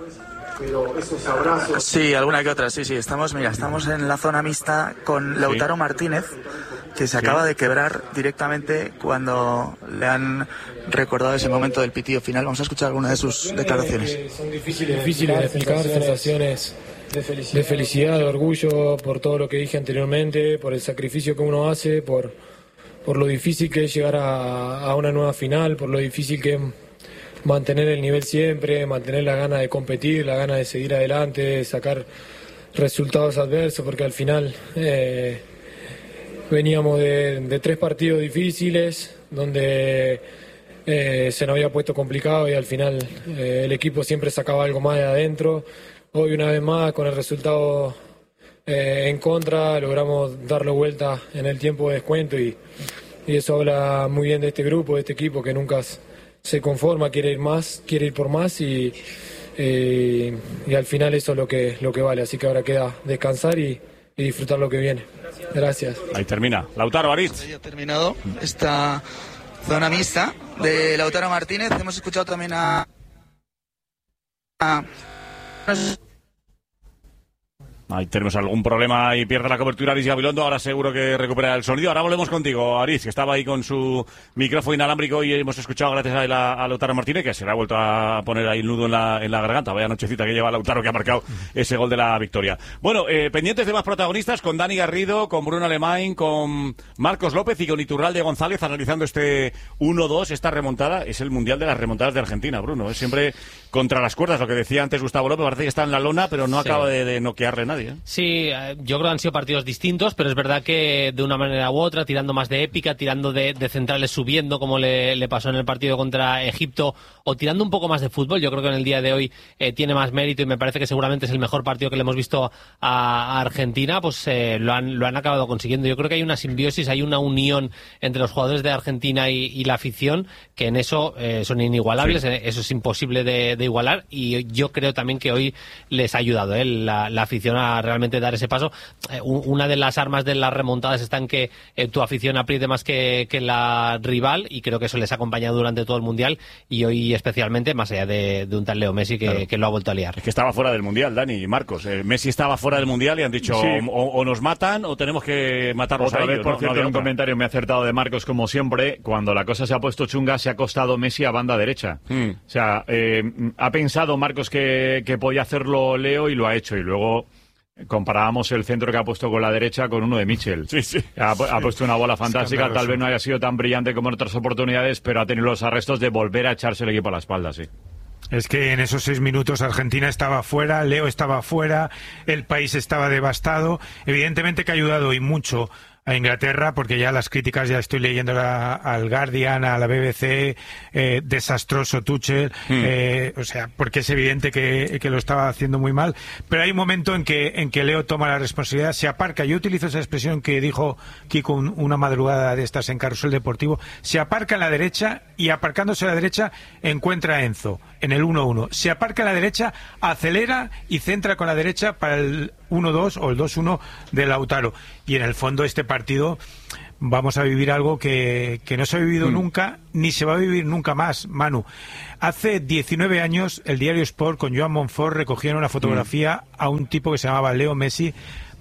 Sí, alguna que otra, sí. Estamos en la zona mixta con Lautaro Martínez, que se acaba de quebrar directamente cuando le han recordado ese momento del pitido final. Vamos a escuchar alguna de sus declaraciones. Son difíciles de explicar, sensaciones de felicidad, de orgullo por todo lo que dije anteriormente, por el sacrificio que uno hace, por lo difícil que es llegar a una nueva final, por lo difícil que es mantener el nivel siempre, mantener la gana de competir, la gana de seguir adelante, sacar resultados adversos, porque al final veníamos de 3 partidos difíciles donde se nos había puesto complicado y al final el equipo siempre sacaba algo más de adentro. Hoy una vez más con el resultado en contra logramos darle vuelta en el tiempo de descuento y eso habla muy bien de este grupo, de este equipo que nunca se conforma, quiere ir por más y al final eso es lo que vale. Así que ahora queda descansar y disfrutar lo que viene. Gracias. Ahí termina. Lautaro, Ariz. Ya ha terminado esta zona mixta de Lautaro Martínez. Hemos escuchado también a Ahí tenemos algún problema y pierde la cobertura Ariz Gabilondo. Ahora seguro que recupera el sonido. Ahora volvemos contigo, Ariz, que estaba ahí con su micrófono inalámbrico y hemos escuchado gracias a Lautaro Martínez, que se le ha vuelto a poner ahí el nudo en la garganta. Vaya nochecita que lleva Lautaro, que ha marcado ese gol de la victoria. Bueno, pendientes de más protagonistas, con Dani Garrido, con Bruno Alemán, con Marcos López y con Iturralde González, analizando este 1-2, esta remontada. Es el Mundial de las remontadas de Argentina, Bruno. Es siempre contra las cuerdas, lo que decía antes Gustavo López. Parece que está en la lona, pero no acaba de noquearle nadie. Sí, yo creo que han sido partidos distintos, pero es verdad que de una manera u otra, tirando más de épica, tirando de centrales subiendo, como le pasó en el partido contra Egipto, o tirando un poco más de fútbol. Yo creo que en el día de hoy tiene más mérito y me parece que seguramente es el mejor partido que le hemos visto a Argentina. Pues lo han acabado consiguiendo. Yo creo que hay una simbiosis, hay una unión entre los jugadores de Argentina y la afición, que en eso son inigualables. Eso es imposible de igualar, y yo creo también que hoy les ha ayudado la afición a realmente dar ese paso. Una de las armas de las remontadas está en que tu afición apriete más que la rival, y creo que eso les ha acompañado durante todo el Mundial, y hoy especialmente, más allá de un tal Leo Messi que lo ha vuelto a liar. Es que estaba fuera del Mundial, Dani y Marcos. Messi estaba fuera del Mundial y han dicho o nos matan o tenemos que matarlos a ellos. Por cierto, un comentario me ha acertado de Marcos, como siempre, cuando la cosa se ha puesto chunga, se ha acostado Messi a banda derecha. O sea, ha pensado Marcos que podía hacerlo Leo y lo ha hecho, y luego comparábamos el centro que ha puesto con la derecha con uno de Michel. Ha puesto una bola fantástica, tal vez no haya sido tan brillante como en otras oportunidades, pero ha tenido los arrestos de volver a echarse el equipo a la espalda, Es que en esos 6 minutos Argentina estaba fuera, Leo estaba fuera, el país estaba devastado. Evidentemente que ha ayudado y mucho a Inglaterra, porque ya las críticas ya estoy leyendo al Guardian, a la BBC, desastroso Tuchel, o sea, porque es evidente que lo estaba haciendo muy mal, pero hay un momento en que Leo toma la responsabilidad, se aparca. Yo utilizo esa expresión que dijo Kiko una madrugada de estas en Carrusel Deportivo, se aparca en la derecha y aparcándose a la derecha encuentra a Enzo en el 1-1, se aparca a la derecha, acelera y centra con la derecha para el 1-2 o el 2-1 de Lautaro. Y en el fondo este partido vamos a vivir algo que no se ha vivido nunca, ni se va a vivir nunca más, Manu. Hace 19 años el diario Sport con Joan Monfort recogieron una fotografía a un tipo que se llamaba Leo Messi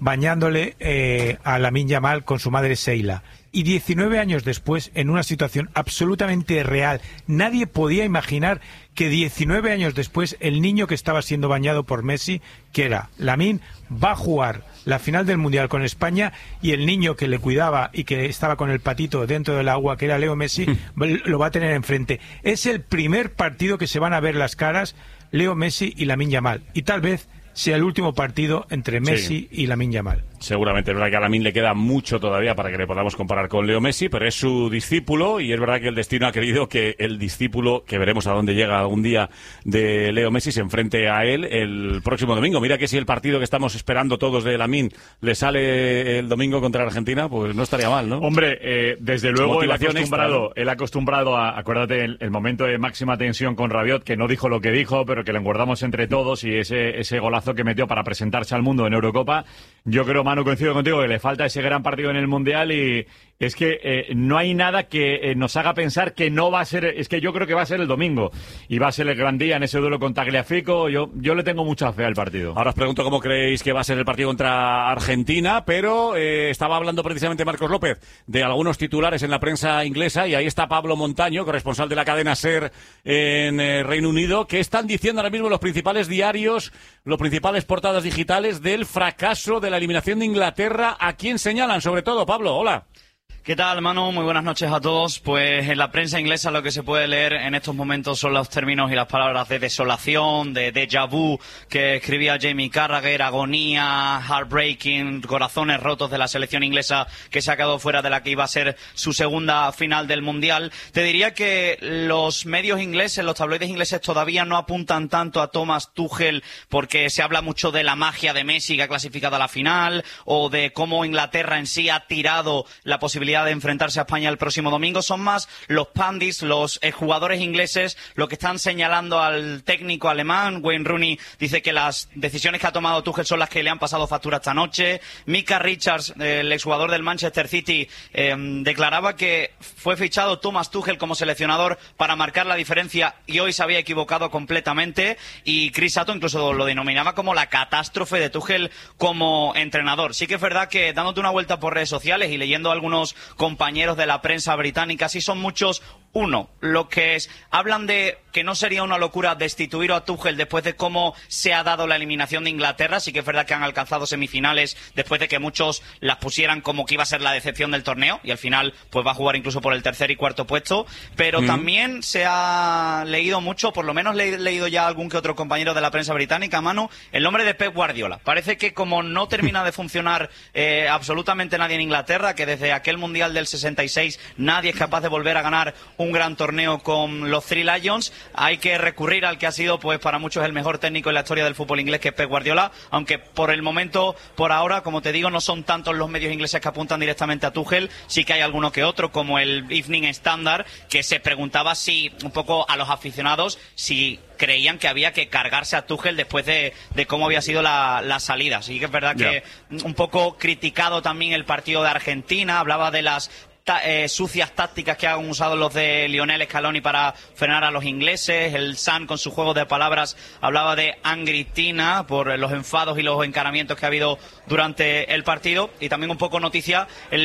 bañándole a Lamine Yamal con su madre Sheila. Y 19 años después, en una situación absolutamente real, nadie podía imaginar que 19 años después el niño que estaba siendo bañado por Messi, que era Lamine, va a jugar la final del Mundial con España, y el niño que le cuidaba y que estaba con el patito dentro del agua, que era Leo Messi, lo va a tener enfrente. Es el primer partido que se van a ver las caras Leo Messi y Lamine Yamal. Y tal vez sea el último partido entre Messi y Lamine Yamal. Seguramente, es verdad que a Lamine le queda mucho todavía para que le podamos comparar con Leo Messi, pero es su discípulo y es verdad que el destino ha querido que el discípulo, que veremos a dónde llega algún día, de Leo Messi, se enfrente a él el próximo domingo. Mira que si el partido que estamos esperando todos de Lamine le sale el domingo contra Argentina, pues no estaría mal, ¿no? Hombre, desde luego él ha acostumbrado a, acuérdate, el momento de máxima tensión con Rabiot, que no dijo lo que dijo, pero que lo engordamos entre todos, y ese golazo que metió para presentarse al mundo en Eurocopa. Yo creo, Manu, coincido contigo, que le falta ese gran partido en el Mundial, y es que no hay nada que nos haga pensar que no va a ser. Es que yo creo que va a ser el domingo y va a ser el gran día en ese duelo con Tagliafico. Yo le tengo mucha fe al partido. Ahora os pregunto cómo creéis que va a ser el partido contra Argentina, pero estaba hablando precisamente Marcos López de algunos titulares en la prensa inglesa, y ahí está Pablo Montaño, corresponsal de la cadena SER en Reino Unido. ¿Qué están diciendo ahora mismo los principales diarios, los principales portadas digitales del fracaso de la eliminación de Inglaterra? ¿A quién señalan sobre todo, Pablo? Hola. ¿Qué tal, Manu? Muy buenas noches a todos. Pues en la prensa inglesa lo que se puede leer en estos momentos son los términos y las palabras de desolación, de déjà vu, que escribía Jamie Carragher, agonía, heartbreaking, corazones rotos de la selección inglesa que se ha quedado fuera de la que iba a ser su segunda final del Mundial. Te diría que los medios ingleses, los tabloides ingleses todavía no apuntan tanto a Thomas Tuchel, porque se habla mucho de la magia de Messi que ha clasificado a la final, o de cómo Inglaterra en sí ha tirado la posibilidad de enfrentarse a España el próximo domingo. Son más los pandits, los jugadores ingleses, lo que están señalando al técnico alemán. Wayne Rooney dice que las decisiones que ha tomado Tuchel son las que le han pasado factura esta noche. Micah Richards, el exjugador del Manchester City, declaraba que fue fichado Thomas Tuchel como seleccionador para marcar la diferencia y hoy se había equivocado completamente. Y Chris Sutton incluso lo denominaba como la catástrofe de Tuchel como entrenador. Sí que es verdad que, dándote una vuelta por redes sociales y leyendo algunos compañeros de la prensa británica, sí son muchos. Uno, lo que hablan de que no sería una locura destituir a Tuchel después de cómo se ha dado la eliminación de Inglaterra. Sí que es verdad que han alcanzado semifinales después de que muchos las pusieran como que iba a ser la decepción del torneo, y al final pues va a jugar incluso por el tercer y cuarto puesto. Pero también se ha leído mucho, por lo menos he leído ya algún que otro compañero de la prensa británica, Manu, el nombre de Pep Guardiola. Parece que como no termina de funcionar absolutamente nadie en Inglaterra, que desde aquel Mundial del 66 nadie es capaz de volver a ganar un gran torneo con los Three Lions, hay que recurrir al que ha sido pues para muchos el mejor técnico en la historia del fútbol inglés, que es Pep Guardiola, aunque por el momento, por ahora, como te digo, no son tantos los medios ingleses que apuntan directamente a Tuchel. Sí que hay alguno que otro, como el Evening Standard, que se preguntaba si, un poco a los aficionados, si creían que había que cargarse a Tuchel después de cómo había sido la salida. Así que es verdad que un poco criticado también el partido de Argentina, hablaba de las sucias tácticas que han usado los de Lionel Scaloni para frenar a los ingleses. El Sun, con su juego de palabras, hablaba de Angry Tina por los enfados y los encaramientos que ha habido durante el partido. Y también un poco noticia el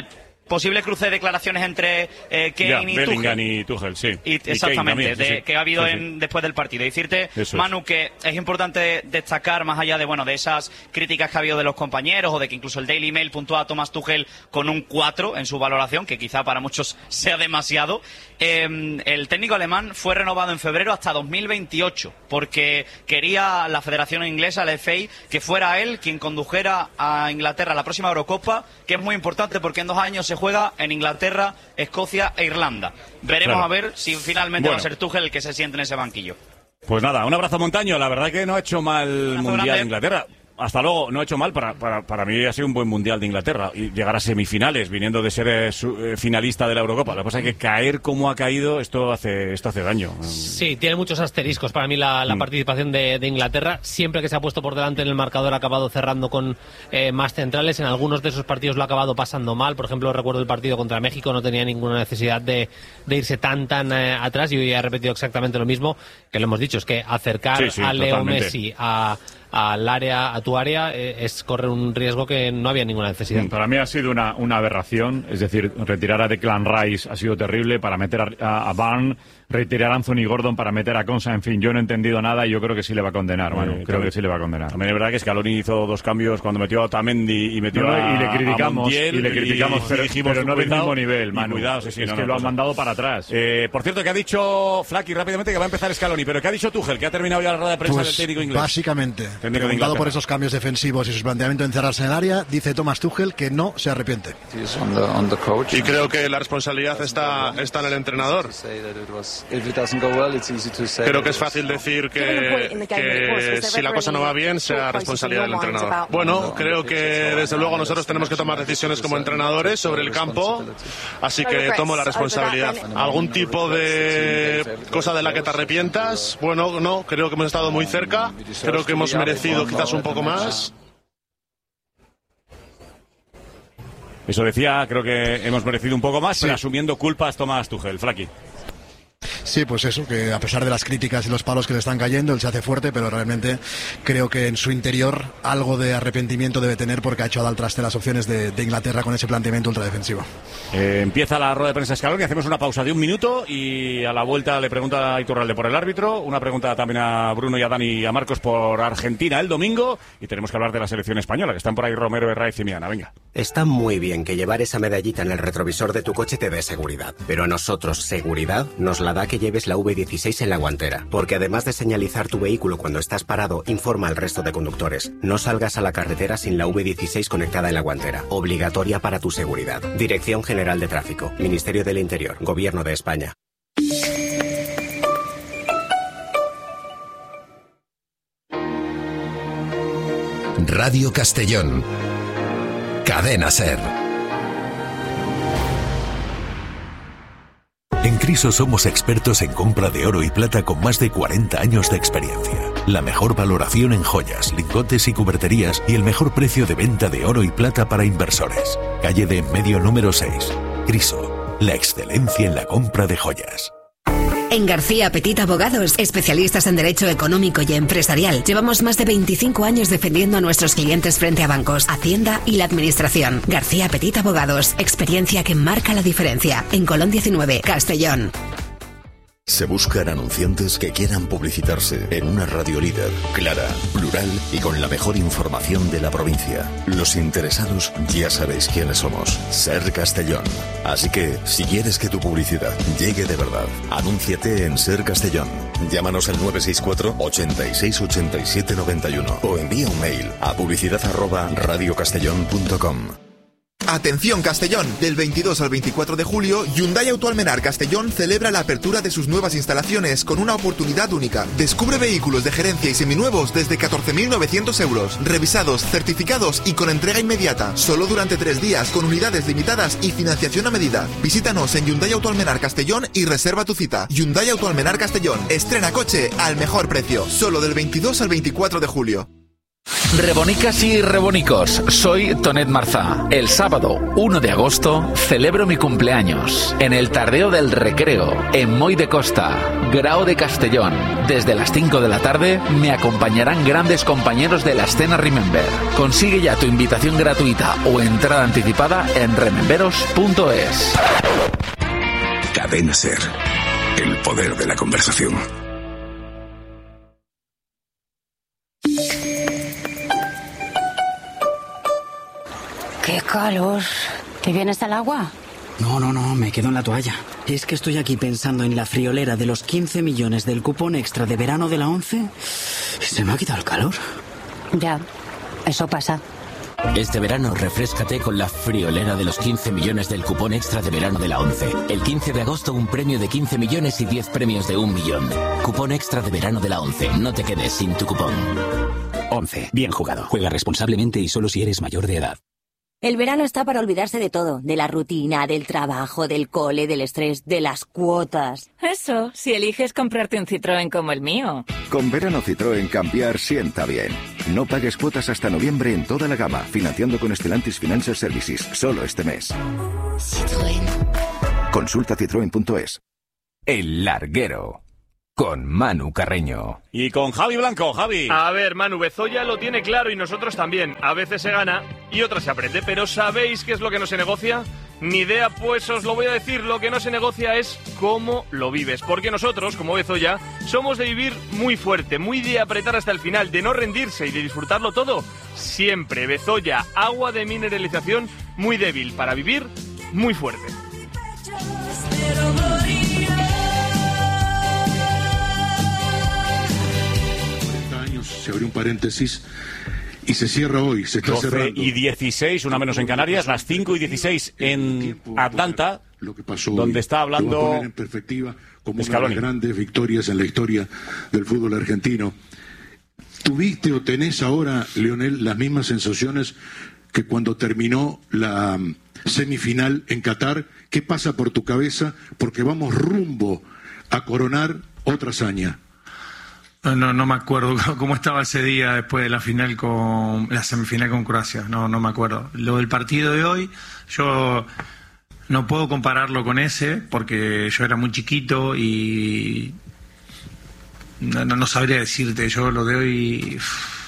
posible cruce de declaraciones entre Kane y Bellingham Tuchel. y Tuchel, sí. Exactamente, Kane también, sí. que ha habido Sí. después del partido. Y decirte, Eso Manu, que es importante destacar, más allá de de esas críticas que ha habido de los compañeros, o de que incluso el Daily Mail puntúa a Thomas Tuchel con un 4 en su valoración, que quizá para muchos sea demasiado. El técnico alemán fue renovado en febrero hasta 2028, porque quería la Federación Inglesa, la FA, que fuera él quien condujera a Inglaterra a la próxima Eurocopa, que es muy importante porque en 2 años se juega en Inglaterra, Escocia e Irlanda. Veremos a ver si finalmente va a ser Tuchel el que se siente en ese banquillo. Pues nada, un abrazo, Montaño. La verdad que no ha hecho mal el Mundial de Inglaterra. Hasta luego, no ha hecho mal. Para mí ha sido un buen Mundial de Inglaterra. Y llegar a semifinales, viniendo de ser finalista de la Eurocopa. La cosa es que caer como ha caído, esto hace daño. Sí, tiene muchos asteriscos para mí la participación de Inglaterra. Siempre que se ha puesto por delante en el marcador ha acabado cerrando con más centrales. En algunos de esos partidos lo ha acabado pasando mal. Por ejemplo, recuerdo el partido contra México, no tenía ninguna necesidad de irse tan atrás. Y hoy ha repetido exactamente lo mismo que lo hemos dicho, es que acercar a Leo Messi al área, a tu área, es correr un riesgo que no había ninguna necesidad. Para mí ha sido una aberración, es decir, retirar a Declan Rice ha sido terrible, para meter a Barnes, retirar a Anthony Gordon para meter a Konsa, en fin, yo no he entendido nada y yo creo que sí le va a condenar, Manu, creo que sí le va a condenar. También es verdad que Scaloni hizo 2 cambios cuando metió a Otamendi y metió y le criticamos, pero no del mismo nivel, Manu. Cuidado, Lo han mandado para atrás. Por cierto, que ha dicho Flaky rápidamente que va a empezar Scaloni, pero ¿qué ha dicho Tuchel? Que ha terminado ya la rueda de prensa del técnico inglés. Básicamente, preguntado por esos cambios defensivos y su planteamiento de encerrarse en el área, dice Thomas Tuchel que no se arrepiente. Y creo que la responsabilidad está en el entrenador. Creo que es fácil decir que si la cosa no va bien, sea responsabilidad del entrenador. Bueno, creo que desde luego nosotros tenemos que tomar decisiones como entrenadores sobre el campo, así que tomo la responsabilidad. ¿Algún tipo de cosa de la que te arrepientas? Bueno, no, creo que hemos estado muy cerca, creo que hemos merecido quizás un poco más. Eso decía, creo que hemos merecido un poco más, pero asumiendo culpas Thomas Tuchel, Flaky. Sí, pues eso, que a pesar de las críticas y los palos que le están cayendo, él se hace fuerte, pero realmente creo que en su interior algo de arrepentimiento debe tener porque ha echado al traste las opciones de Inglaterra con ese planteamiento ultradefensivo. Empieza la rueda de prensa Scaloni, hacemos una pausa de 1 minuto y a la vuelta le pregunta a Iturralde por el árbitro, una pregunta también a Bruno y a Dani y a Marcos por Argentina el domingo y tenemos que hablar de la selección española, que están por ahí Romero, Herraiz y Miana, venga. Está muy bien que llevar esa medallita en el retrovisor de tu coche te dé seguridad, pero a nosotros seguridad nos la da que lleves la V16 en la guantera, porque además de señalizar tu vehículo cuando estás parado, informa al resto de conductores. No salgas a la carretera sin la V16 conectada en la guantera, obligatoria para tu seguridad. Dirección General de Tráfico, Ministerio del Interior, Gobierno de España. Radio Castellón, Cadena SER. En Criso somos expertos en compra de oro y plata con más de 40 años de experiencia. La mejor valoración en joyas, lingotes y cuberterías y el mejor precio de venta de oro y plata para inversores. Calle de Enmedio número 6. Criso, la excelencia en la compra de joyas. En García Petit Abogados, especialistas en derecho económico y empresarial, llevamos más de 25 años defendiendo a nuestros clientes frente a bancos, Hacienda y la Administración. García Petit Abogados, experiencia que marca la diferencia. En Colón 19, Castellón. Se buscan anunciantes que quieran publicitarse en una radio líder, clara, plural y con la mejor información de la provincia. Los interesados ya sabéis quiénes somos, SER Castellón. Así que, si quieres que tu publicidad llegue de verdad, anúnciate en SER Castellón. Llámanos al 964 86 87 91 o envía un mail a publicidad@radiocastellón.com. Atención Castellón, del 22 al 24 de julio, Hyundai Auto Almenar Castellón celebra la apertura de sus nuevas instalaciones con una oportunidad única. Descubre vehículos de gerencia y seminuevos desde 14.900 euros, revisados, certificados y con entrega inmediata, solo durante 3 días, con unidades limitadas y financiación a medida. Visítanos en Hyundai Auto Almenar Castellón y reserva tu cita. Hyundai Auto Almenar Castellón, estrena coche al mejor precio, solo del 22 al 24 de julio. Rebonicas y rebonicos, soy Tonet Marzá. El sábado 1 de agosto celebro mi cumpleaños en el Tardeo del Recreo, en Moy de Costa, Grao de Castellón. Desde las 5 de la tarde me acompañarán grandes compañeros de la escena Remember. Consigue ya tu invitación gratuita o entrada anticipada en rememberos.es. Cadena SER, el poder de la conversación. ¡Qué calor! ¿Te vienes al agua? No, me quedo en la toalla. Es que estoy aquí pensando en la friolera de los 15 millones del cupón extra de verano de la 11 y se me ha quitado el calor. Ya, eso pasa. Este verano refréscate con la friolera de los 15 millones del cupón extra de verano de la 11. El 15 de agosto un premio de 15 millones y 10 premios de 1 millón. Cupón extra de verano de la 11. No te quedes sin tu cupón. 11. Bien jugado. Juega responsablemente y solo si eres mayor de edad. El verano está para olvidarse de todo, de la rutina, del trabajo, del cole, del estrés, de las cuotas. Eso, si eliges comprarte un Citroën como el mío. Con verano Citroën cambiar sienta bien. No pagues cuotas hasta noviembre en toda la gama, financiando con Stellantis Financial Services, solo este mes. Citroën. Consulta citroen.es. El Larguero, con Manu Carreño. Y con Javi Blanco. Javi. A ver, Manu, Bezoya lo tiene claro y nosotros también. A veces se gana y otras se aprende. Pero ¿sabéis qué es lo que no se negocia? Ni idea, pues os lo voy a decir. Lo que no se negocia es cómo lo vives. Porque nosotros, como Bezoya, somos de vivir muy fuerte, muy de apretar hasta el final, de no rendirse y de disfrutarlo todo. Siempre. Bezoya, agua de mineralización muy débil para vivir muy fuerte. Se abre un paréntesis y se cierra hoy, se está 12 cerrando. y 16, una menos en Canarias, las 5 y 16 en Atlanta, lo que pasó donde hoy, está hablando lo voy a poner en perspectiva como Scaloni. una de las grandes victorias en la historia del fútbol argentino. ¿Tuviste o tenés ahora, Lionel, las mismas sensaciones que cuando terminó la semifinal en Qatar? ¿Qué pasa por tu cabeza? Porque vamos rumbo a coronar otra hazaña. No me acuerdo cómo estaba ese día después de la final con la semifinal con Croacia. No me acuerdo. Lo del partido de hoy, yo no puedo compararlo con ese porque yo era muy chiquito y no sabría decirte. Yo lo de hoy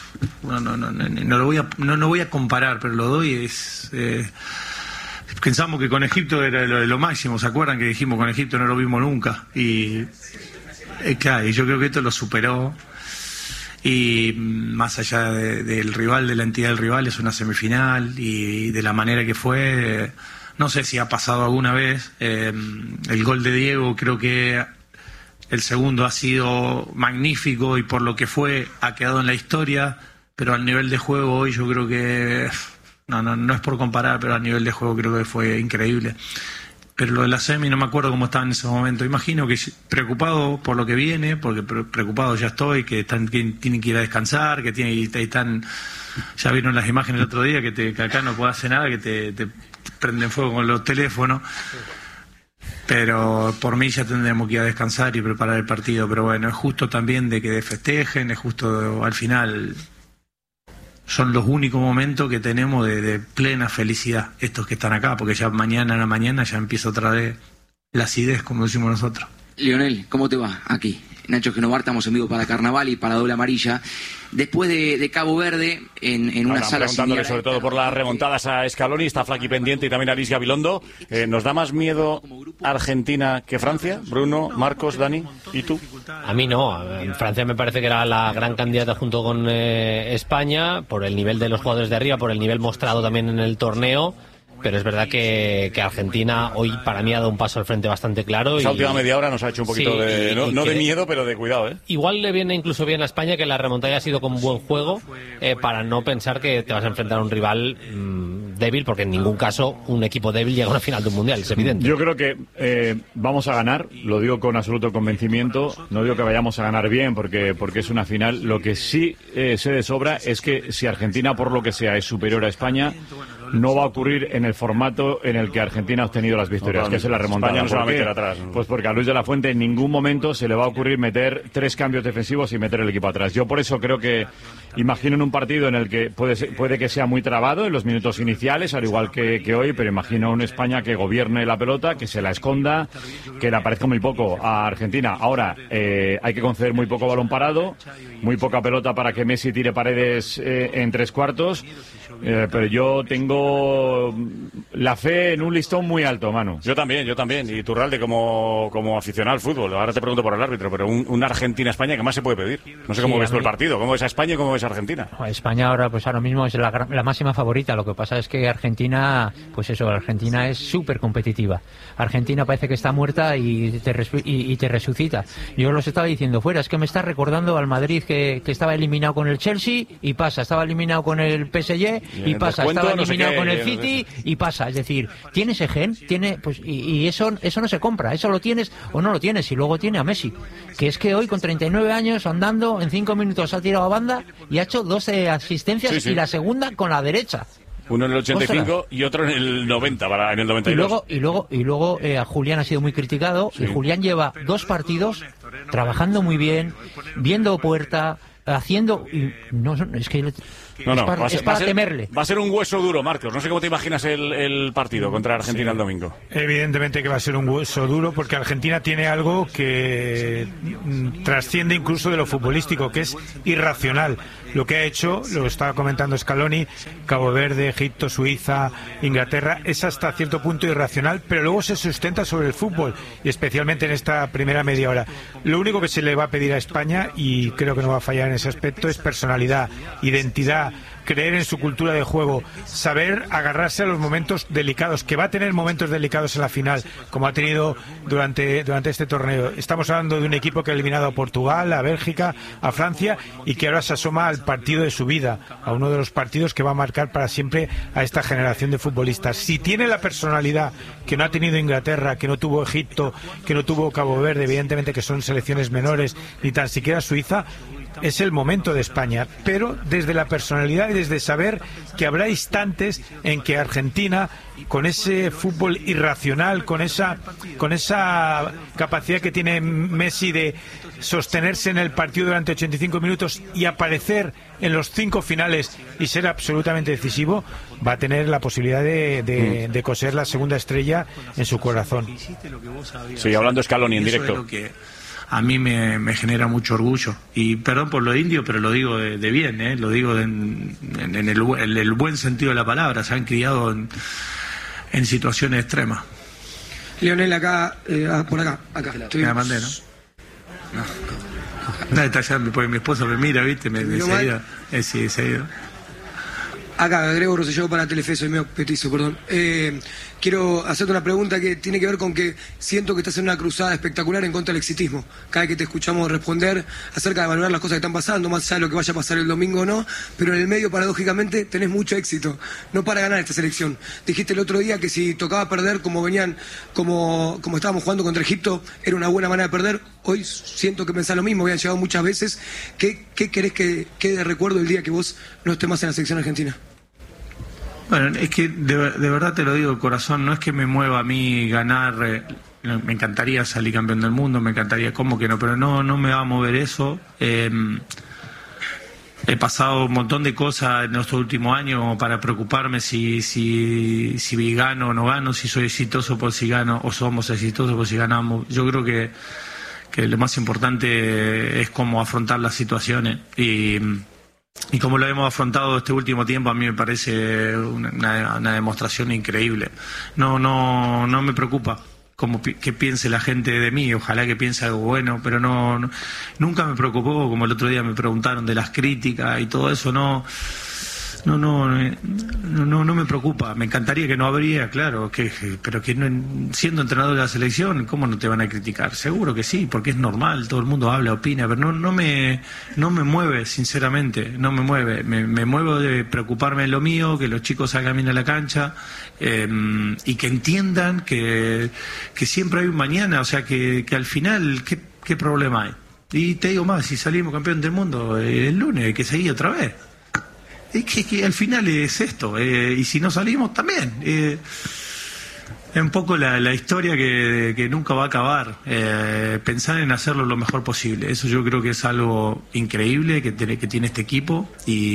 no voy a comparar, pero lo de hoy es pensamos que con Egipto era lo máximo. ¿Se acuerdan que dijimos con Egipto no lo vimos nunca? Y claro, y yo creo que esto lo superó y más allá del rival, de la entidad del rival, es una semifinal y de la manera que fue, no sé si ha pasado alguna vez. El gol de Diego, creo que el segundo ha sido magnífico y por lo que fue ha quedado en la historia, pero al nivel de juego hoy yo creo que no es por comparar, pero al nivel de juego creo que fue increíble. Pero lo de la semi no me acuerdo cómo estaba en ese momento. Imagino que preocupado por lo que viene, porque preocupado ya estoy, que tienen que ir a descansar, que están, ya vieron las imágenes el otro día, que acá no puedo hacer nada, que te prenden fuego con los teléfonos. Pero por mí ya tendremos que ir a descansar y preparar el partido. Pero bueno, es justo también de que festejen, es justo al final. Son los únicos momentos que tenemos de plena felicidad, estos que están acá, porque ya mañana a la mañana ya empieza otra vez la acidez, como decimos nosotros. Lionel, ¿cómo te va? Aquí, Nacho Genovar, estamos en vivo para Carnaval y para Doble Amarilla. Después de Cabo Verde, en una sala preguntándole similar, sobre todo por las remontadas a Scaloni, está Flaqui pendiente y también a Alice Gabilondo. ¿Nos da más miedo Argentina que Francia? Bruno, Marcos, Dani, ¿y tú? A mí no. Francia me parece que era la gran candidata junto con España, por el nivel de los jugadores de arriba, por el nivel mostrado también en el torneo. Pero es verdad que Argentina hoy para mí ha dado un paso al frente bastante claro. Esa última media hora nos ha hecho un poquito no de miedo, pero de cuidado, ¿eh? Igual le viene incluso bien a España que la remontada haya sido con buen juego, para no pensar que te vas a enfrentar a un rival débil, porque en ningún caso un equipo débil llega a una final de un mundial, es evidente. Yo creo que vamos a ganar, lo digo con absoluto convencimiento. No digo que vayamos a ganar bien porque es una final. Lo que sí sé de sobra es que si Argentina por lo que sea es superior a España, no va a ocurrir en el formato en el que Argentina ha obtenido las victorias, que es la remontada. España no se va a meter atrás. Pues porque a Luis de la Fuente en ningún momento se le va a ocurrir meter 3 cambios defensivos y meter el equipo atrás. Yo por eso creo que imagino en un partido en el que puede que sea muy trabado en los minutos iniciales, al igual que hoy, pero imagino una España que gobierne la pelota, que se la esconda, que le aparezca muy poco a Argentina. Ahora, hay que conceder muy poco balón parado, muy poca pelota para que Messi tire paredes en 3/4, pero yo tengo la fe en un listón muy alto, Manu. Yo también. Y Turralde, como aficionado al fútbol, ahora te pregunto por el árbitro, pero una Argentina-España, ¿qué más se puede pedir? No sé cómo ves tú el partido, cómo ves a España y cómo ves a Argentina. España ahora mismo es la máxima favorita. Lo que pasa es que Argentina es súper competitiva. Argentina parece que está muerta y te resucita. Yo los estaba diciendo fuera, es que me está recordando al Madrid que estaba eliminado con el Chelsea y pasa, estaba eliminado con el PSG y pasa, estaba eliminado con el City y pasa. Es decir, tiene ese gen, y eso no se compra, eso lo tienes o no lo tienes. Y luego tiene a Messi, que es que hoy con 39 años andando, en 5 minutos ha tirado a banda y ha hecho 12 asistencias y la segunda con la derecha. Uno en el 85 y otro en el 90, en el 92. Y luego a Julián ha sido muy criticado, y Julián lleva 2 partidos trabajando muy bien, viendo puerta, haciendo... Es que... Es para temerle. Va a ser un hueso duro, Marcos. No sé cómo te imaginas el partido contra Argentina el domingo. Evidentemente que va a ser un hueso duro, porque Argentina tiene algo que trasciende incluso de lo futbolístico, que es irracional. Lo que ha hecho, lo estaba comentando Scaloni, Cabo Verde, Egipto, Suiza, Inglaterra, es hasta cierto punto irracional, pero luego se sustenta sobre el fútbol, y especialmente en esta primera media hora. Lo único que se le va a pedir a España, y creo que no va a fallar en ese aspecto, es personalidad, identidad, creer en su cultura de juego, saber agarrarse a los momentos delicados, que va a tener momentos delicados en la final, como ha tenido durante este torneo. Estamos hablando de un equipo que ha eliminado a Portugal, a Bélgica, a Francia, y que ahora se asoma al partido de su vida, a uno de los partidos que va a marcar para siempre a esta generación de futbolistas. Si tiene la personalidad que no ha tenido Inglaterra, que no tuvo Egipto, que no tuvo Cabo Verde, evidentemente que son selecciones menores, ni tan siquiera Suiza, es el momento de España, pero desde la personalidad y desde saber que habrá instantes en que Argentina, con ese fútbol irracional, con esa capacidad que tiene Messi de sostenerse en el partido durante 85 minutos y aparecer en los 5 finales y ser absolutamente decisivo, va a tener la posibilidad de coser la segunda estrella en su corazón. Sí, hablando Scaloni en directo. A mí me genera mucho orgullo, y perdón por lo indio, pero lo digo de bien, lo digo en el buen sentido de la palabra. Se han criado en situaciones extremas. Lionel, acá, por acá. Me la mandé, ¿no? No, está allá, porque mi esposo me mira, ¿viste? Me seguida. Sí, seguido. Acá, Grego Rosselló para Telefe, soy medio petizo, perdón. Quiero hacerte una pregunta que tiene que ver con que siento que estás en una cruzada espectacular en contra del exitismo. Cada vez que te escuchamos responder acerca de valorar las cosas que están pasando, más allá de lo que vaya a pasar el domingo o no, pero en el medio, paradójicamente, tenés mucho éxito. No para ganar esta selección. Dijiste el otro día que si tocaba perder como estábamos jugando contra Egipto, era una buena manera de perder. Hoy siento que pensás lo mismo, habían llegado muchas veces. ¿Qué querés que quede de recuerdo el día que vos no estés más en la selección argentina? Bueno, es que de verdad te lo digo de corazón, no es que me mueva a mí ganar, me encantaría salir campeón del mundo, me encantaría, ¿cómo que no? Pero no me va a mover eso. He pasado un montón de cosas en estos últimos años como para preocuparme si gano o no gano, si soy exitoso por si gano o somos exitosos por si ganamos. Yo creo que lo más importante es cómo afrontar las situaciones, y como lo hemos afrontado este último tiempo, a mí me parece una demostración increíble. No me preocupa que piense la gente de mí, ojalá que piense algo bueno, pero nunca me preocupó, como el otro día me preguntaron de las críticas y todo eso, no me preocupa. Me encantaría que no habría, claro, pero que no, siendo entrenador de la selección, ¿cómo no te van a criticar? Seguro que sí, porque es normal, todo el mundo habla, opina, pero no me mueve, sinceramente, no me mueve. Me muevo de preocuparme en lo mío, que los chicos salgan bien a la cancha, y que entiendan que siempre hay un mañana, o sea, que al final, ¿qué problema hay? Y te digo más, si salimos campeón del mundo el lunes, hay que seguir otra vez. que al final es esto, y si no salimos también. Es un poco la historia que nunca va a acabar. Pensar en hacerlo lo mejor posible. Eso yo creo que es algo increíble que tiene este equipo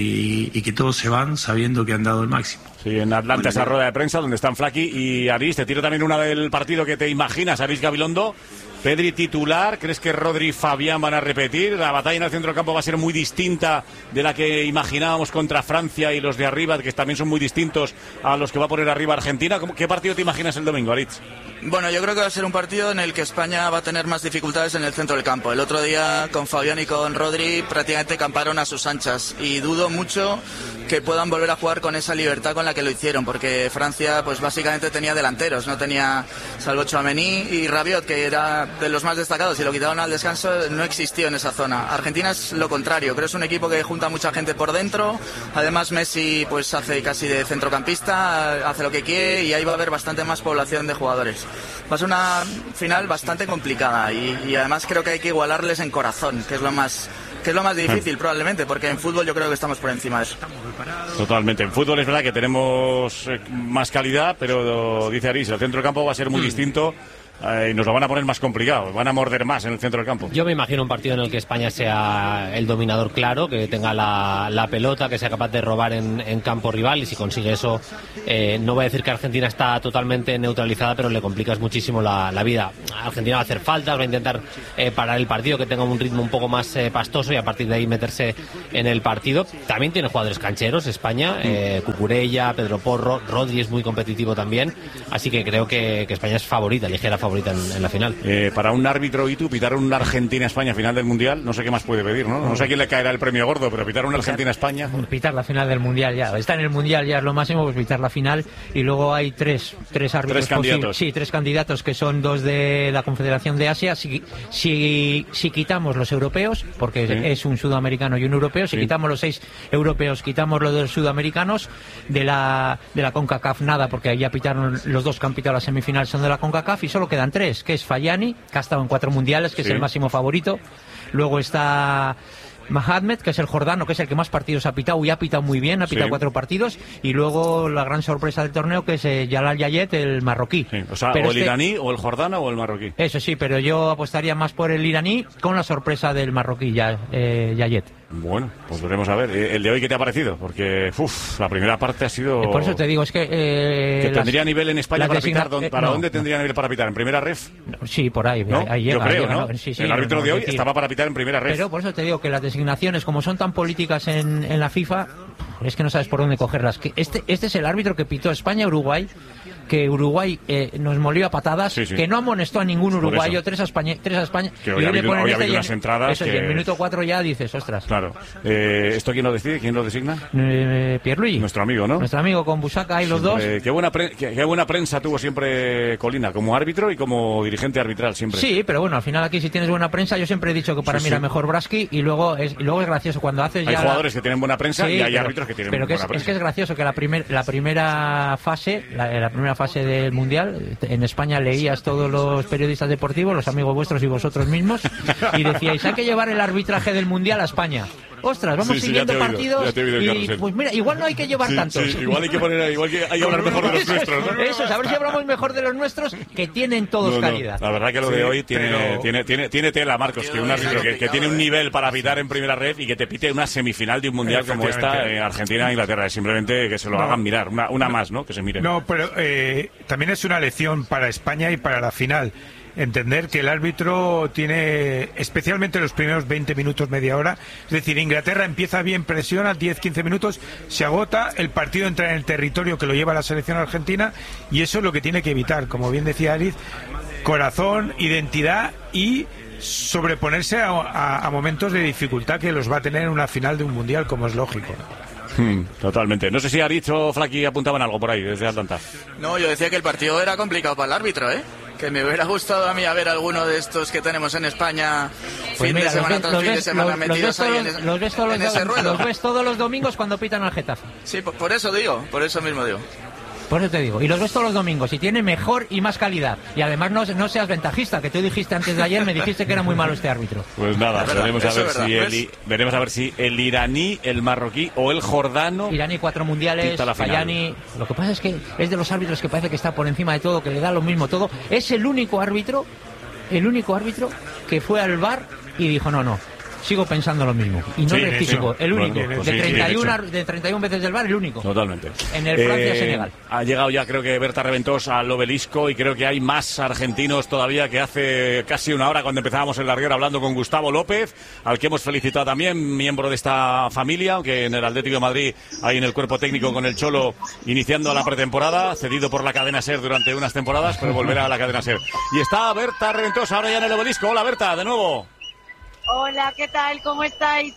y que todos se van sabiendo que han dado el máximo. Sí, en Atlanta esa rueda de prensa donde están Flaky y Aris. Te tiro también una del partido que te imaginas, Aris Gabilondo. Pedri titular, ¿crees que Rodri y Fabián van a repetir? La batalla en el centro del campo va a ser muy distinta de la que imaginábamos contra Francia y los de arriba, que también son muy distintos a los que va a poner arriba Argentina. ¿Qué partido te imaginas el domingo, Aritz? Bueno, yo creo que va a ser un partido en el que España va a tener más dificultades en el centro del campo. El otro día con Fabián y con Rodri prácticamente camparon a sus anchas y dudo mucho que puedan volver a jugar con esa libertad con la que lo hicieron, porque Francia pues básicamente tenía delanteros, no tenía, salvo Tchouaméni y Rabiot, que era de los más destacados, y lo quitaron al descanso, no existió en esa zona. Argentina es lo contrario, creo que es un equipo que junta mucha gente por dentro, además Messi pues hace casi de centrocampista, hace lo que quiere y ahí va a haber bastante más población de jugadores. Va a ser una final bastante complicada y además creo que hay que igualarles en corazón, que es lo más difícil probablemente, porque en fútbol yo creo que estamos por encima de eso. Totalmente. En fútbol es verdad que tenemos más calidad, pero dice Aris, el centro del campo va a ser muy distinto. Y nos lo van a poner más complicado, van a morder más en el centro del campo. Yo me imagino un partido en el que España sea el dominador claro, que tenga la pelota, que sea capaz de robar en campo rival, y si consigue eso, no voy a decir que Argentina está totalmente neutralizada, pero le complicas muchísimo la vida. Argentina va a hacer faltas, va a intentar parar el partido, que tenga un ritmo un poco más pastoso y a partir de ahí meterse en el partido. También tiene jugadores cancheros España, Cucurella, Pedro Porro, Rodri es muy competitivo también, así que creo que España es favorita, ligera favorita en la final. Para un árbitro, y tú, pitar una Argentina-España final del Mundial, no sé qué más puede pedir, ¿no? No sé a quién le caerá el premio gordo, pero pitar una Argentina-España... Pitar la final del Mundial ya. Está en el Mundial ya es lo máximo, pues pitar la final, y luego hay tres árbitros candidatos. Sí, tres candidatos, que son dos de la Confederación de Asia. Si quitamos los europeos, porque es un sudamericano y un europeo, si quitamos los 6 europeos, quitamos los 2 sudamericanos, de la CONCACAF nada, porque ahí ya pitaron los dos que han pitado la semifinal, son de la CONCACAF, y solo quedan 3, que es Fayani, que ha estado en 4 mundiales, que es el máximo favorito. Luego está Mahamed, que es el jordano, que es el que más partidos ha pitado y ha pitado muy bien, ha pitado 4 partidos. Y luego la gran sorpresa del torneo, que es Jalal Yayet, el marroquí. O sea, pero o el iraní, o el jordano, o el marroquí. Eso sí, pero yo apostaría más por el iraní, con la sorpresa del marroquí Yayet. Bueno, pues veremos a ver. ¿El de hoy qué te ha parecido? Porque la primera parte ha sido... Por eso te digo, es que... ¿Que tendría nivel en España para pitar? ¿Para dónde tendría nivel para pitar? ¿En primera ref? Sí, por ahí. ¿No? Ahí llega, yo creo, llega, ¿no? Sí, el árbitro de hoy estaba para pitar en primera ref. Pero por eso te digo que las designaciones, como son tan políticas en la FIFA, es que no sabes por dónde cogerlas. Que este es el árbitro que pitó España-Uruguay, que Uruguay nos molió a patadas, que no amonestó a ningún uruguayo, 3 a España. Que hoy ha habido unas entradas eso, y en el minuto 4 ya dices, ostras. Claro. ¿Esto quién lo decide? ¿Quién lo designa? Pierluigi. Nuestro amigo, ¿no? Nuestro amigo con Busaca, ahí los dos. Qué buena prensa tuvo siempre Colina, como árbitro y como dirigente arbitral siempre. Sí, pero bueno, al final aquí si tienes buena prensa, yo siempre he dicho que para mí era mejor Braski, y luego es gracioso cuando haces hay jugadores que tienen buena prensa y hay árbitros que tienen buena prensa. Pero es que es gracioso que la primera fase del Mundial, en España leías todos los periodistas deportivos, los amigos vuestros y vosotros mismos, y decíais, hay que llevar el arbitraje del Mundial a España. Ostras, vamos siguiendo partidos y pues mira, igual no hay que llevar tantos. Igual hay que hablar mejor de los nuestros, ¿no? Eso, a ver si hablamos mejor de los nuestros, que tienen todos calidad. La verdad que lo de hoy tiene tela, Marcos, que un árbitro que tiene un nivel para pitar en primera ref y que te pite una semifinal de un Mundial como esta, Argentina-Inglaterra, es simplemente que se lo hagan mirar, una más, ¿no? Que se miren. No, pero también es una lección para España y para la final. Entender que el árbitro tiene, especialmente los primeros 20 minutos, media hora, es decir, Inglaterra empieza bien, presiona, 10-15 minutos, se agota, el partido entra en el territorio que lo lleva la selección argentina, y eso es lo que tiene que evitar, como bien decía Ariz, corazón, identidad y sobreponerse a momentos de dificultad que los va a tener en una final de un mundial, como es lógico. Totalmente. No sé si Aritz o Flaky apuntaban algo por ahí desde Atlanta. No, yo decía que el partido era complicado para el árbitro, que me hubiera gustado a mí a ver alguno de estos que tenemos en España fin de semana tras fin de semana metidos ahí en ese ruedo. Los ves todos los domingos cuando pitan al Getafe. Sí, por eso mismo digo. Por eso te digo. Y los ves todos los domingos y tiene mejor y más calidad. Y además no seas ventajista, que tú dijiste antes de ayer, me dijiste que era muy malo este árbitro. Pues nada, veremos a ver si el iraní, el marroquí o el jordano... Iraní 4 mundiales, Fayani... Lo que pasa es que es de los árbitros que parece que está por encima de todo, que le da lo mismo todo. Es el único árbitro que fue al VAR y dijo no, sigo pensando lo mismo. Y no rectificó, el único. De 31 veces del VAR, el único. Totalmente. En el Francia-Senegal. Ha llegado ya, creo que Berta Reventós al obelisco, y creo que hay más argentinos todavía que hace casi una hora cuando empezábamos el larguero hablando con Gustavo López, al que hemos felicitado también, miembro de esta familia, aunque en el Atlético de Madrid hay en el cuerpo técnico con el Cholo iniciando la pretemporada, cedido por la cadena SER durante unas temporadas, pero volverá a la cadena SER. Y está Berta Reventós ahora ya en el obelisco. Hola Berta, de nuevo. Hola, ¿qué tal? ¿Cómo estáis?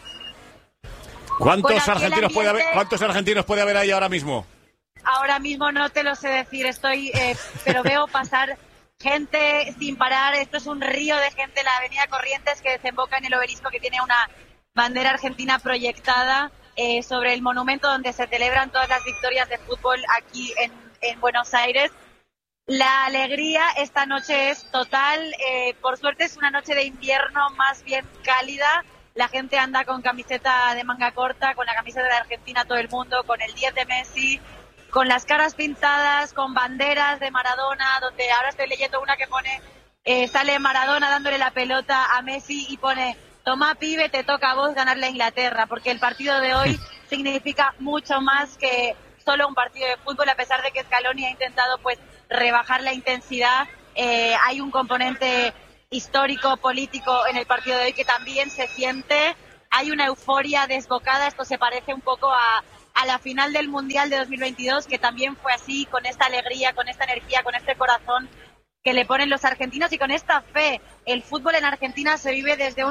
¿Cuántos argentinos puede haber ahí ahora mismo? Ahora mismo no te lo sé decir, pero veo pasar gente sin parar. Esto es un río de gente, la avenida Corrientes, que desemboca en el obelisco, que tiene una bandera argentina proyectada sobre el monumento donde se celebran todas las victorias de fútbol aquí en Buenos Aires. La alegría esta noche es total. Por suerte es una noche de invierno más bien cálida. La gente anda con camiseta de manga corta, con la camiseta de Argentina todo el mundo, con el 10 de Messi, con las caras pintadas, con banderas de Maradona, donde ahora estoy leyendo una que pone, sale Maradona dándole la pelota a Messi y pone: toma pibe, te toca a vos ganarle a Inglaterra, porque el partido de hoy significa mucho más que solo un partido de fútbol, a pesar de que Scaloni ha intentado pues rebajar la intensidad. Hay un componente histórico, político en el partido de hoy que también se siente. Hay una euforia desbocada. Esto se parece un poco a la final del Mundial de 2022, que también fue así, con esta alegría, con esta energía, con este corazón que le ponen los argentinos y con esta fe. El fútbol en Argentina se vive desde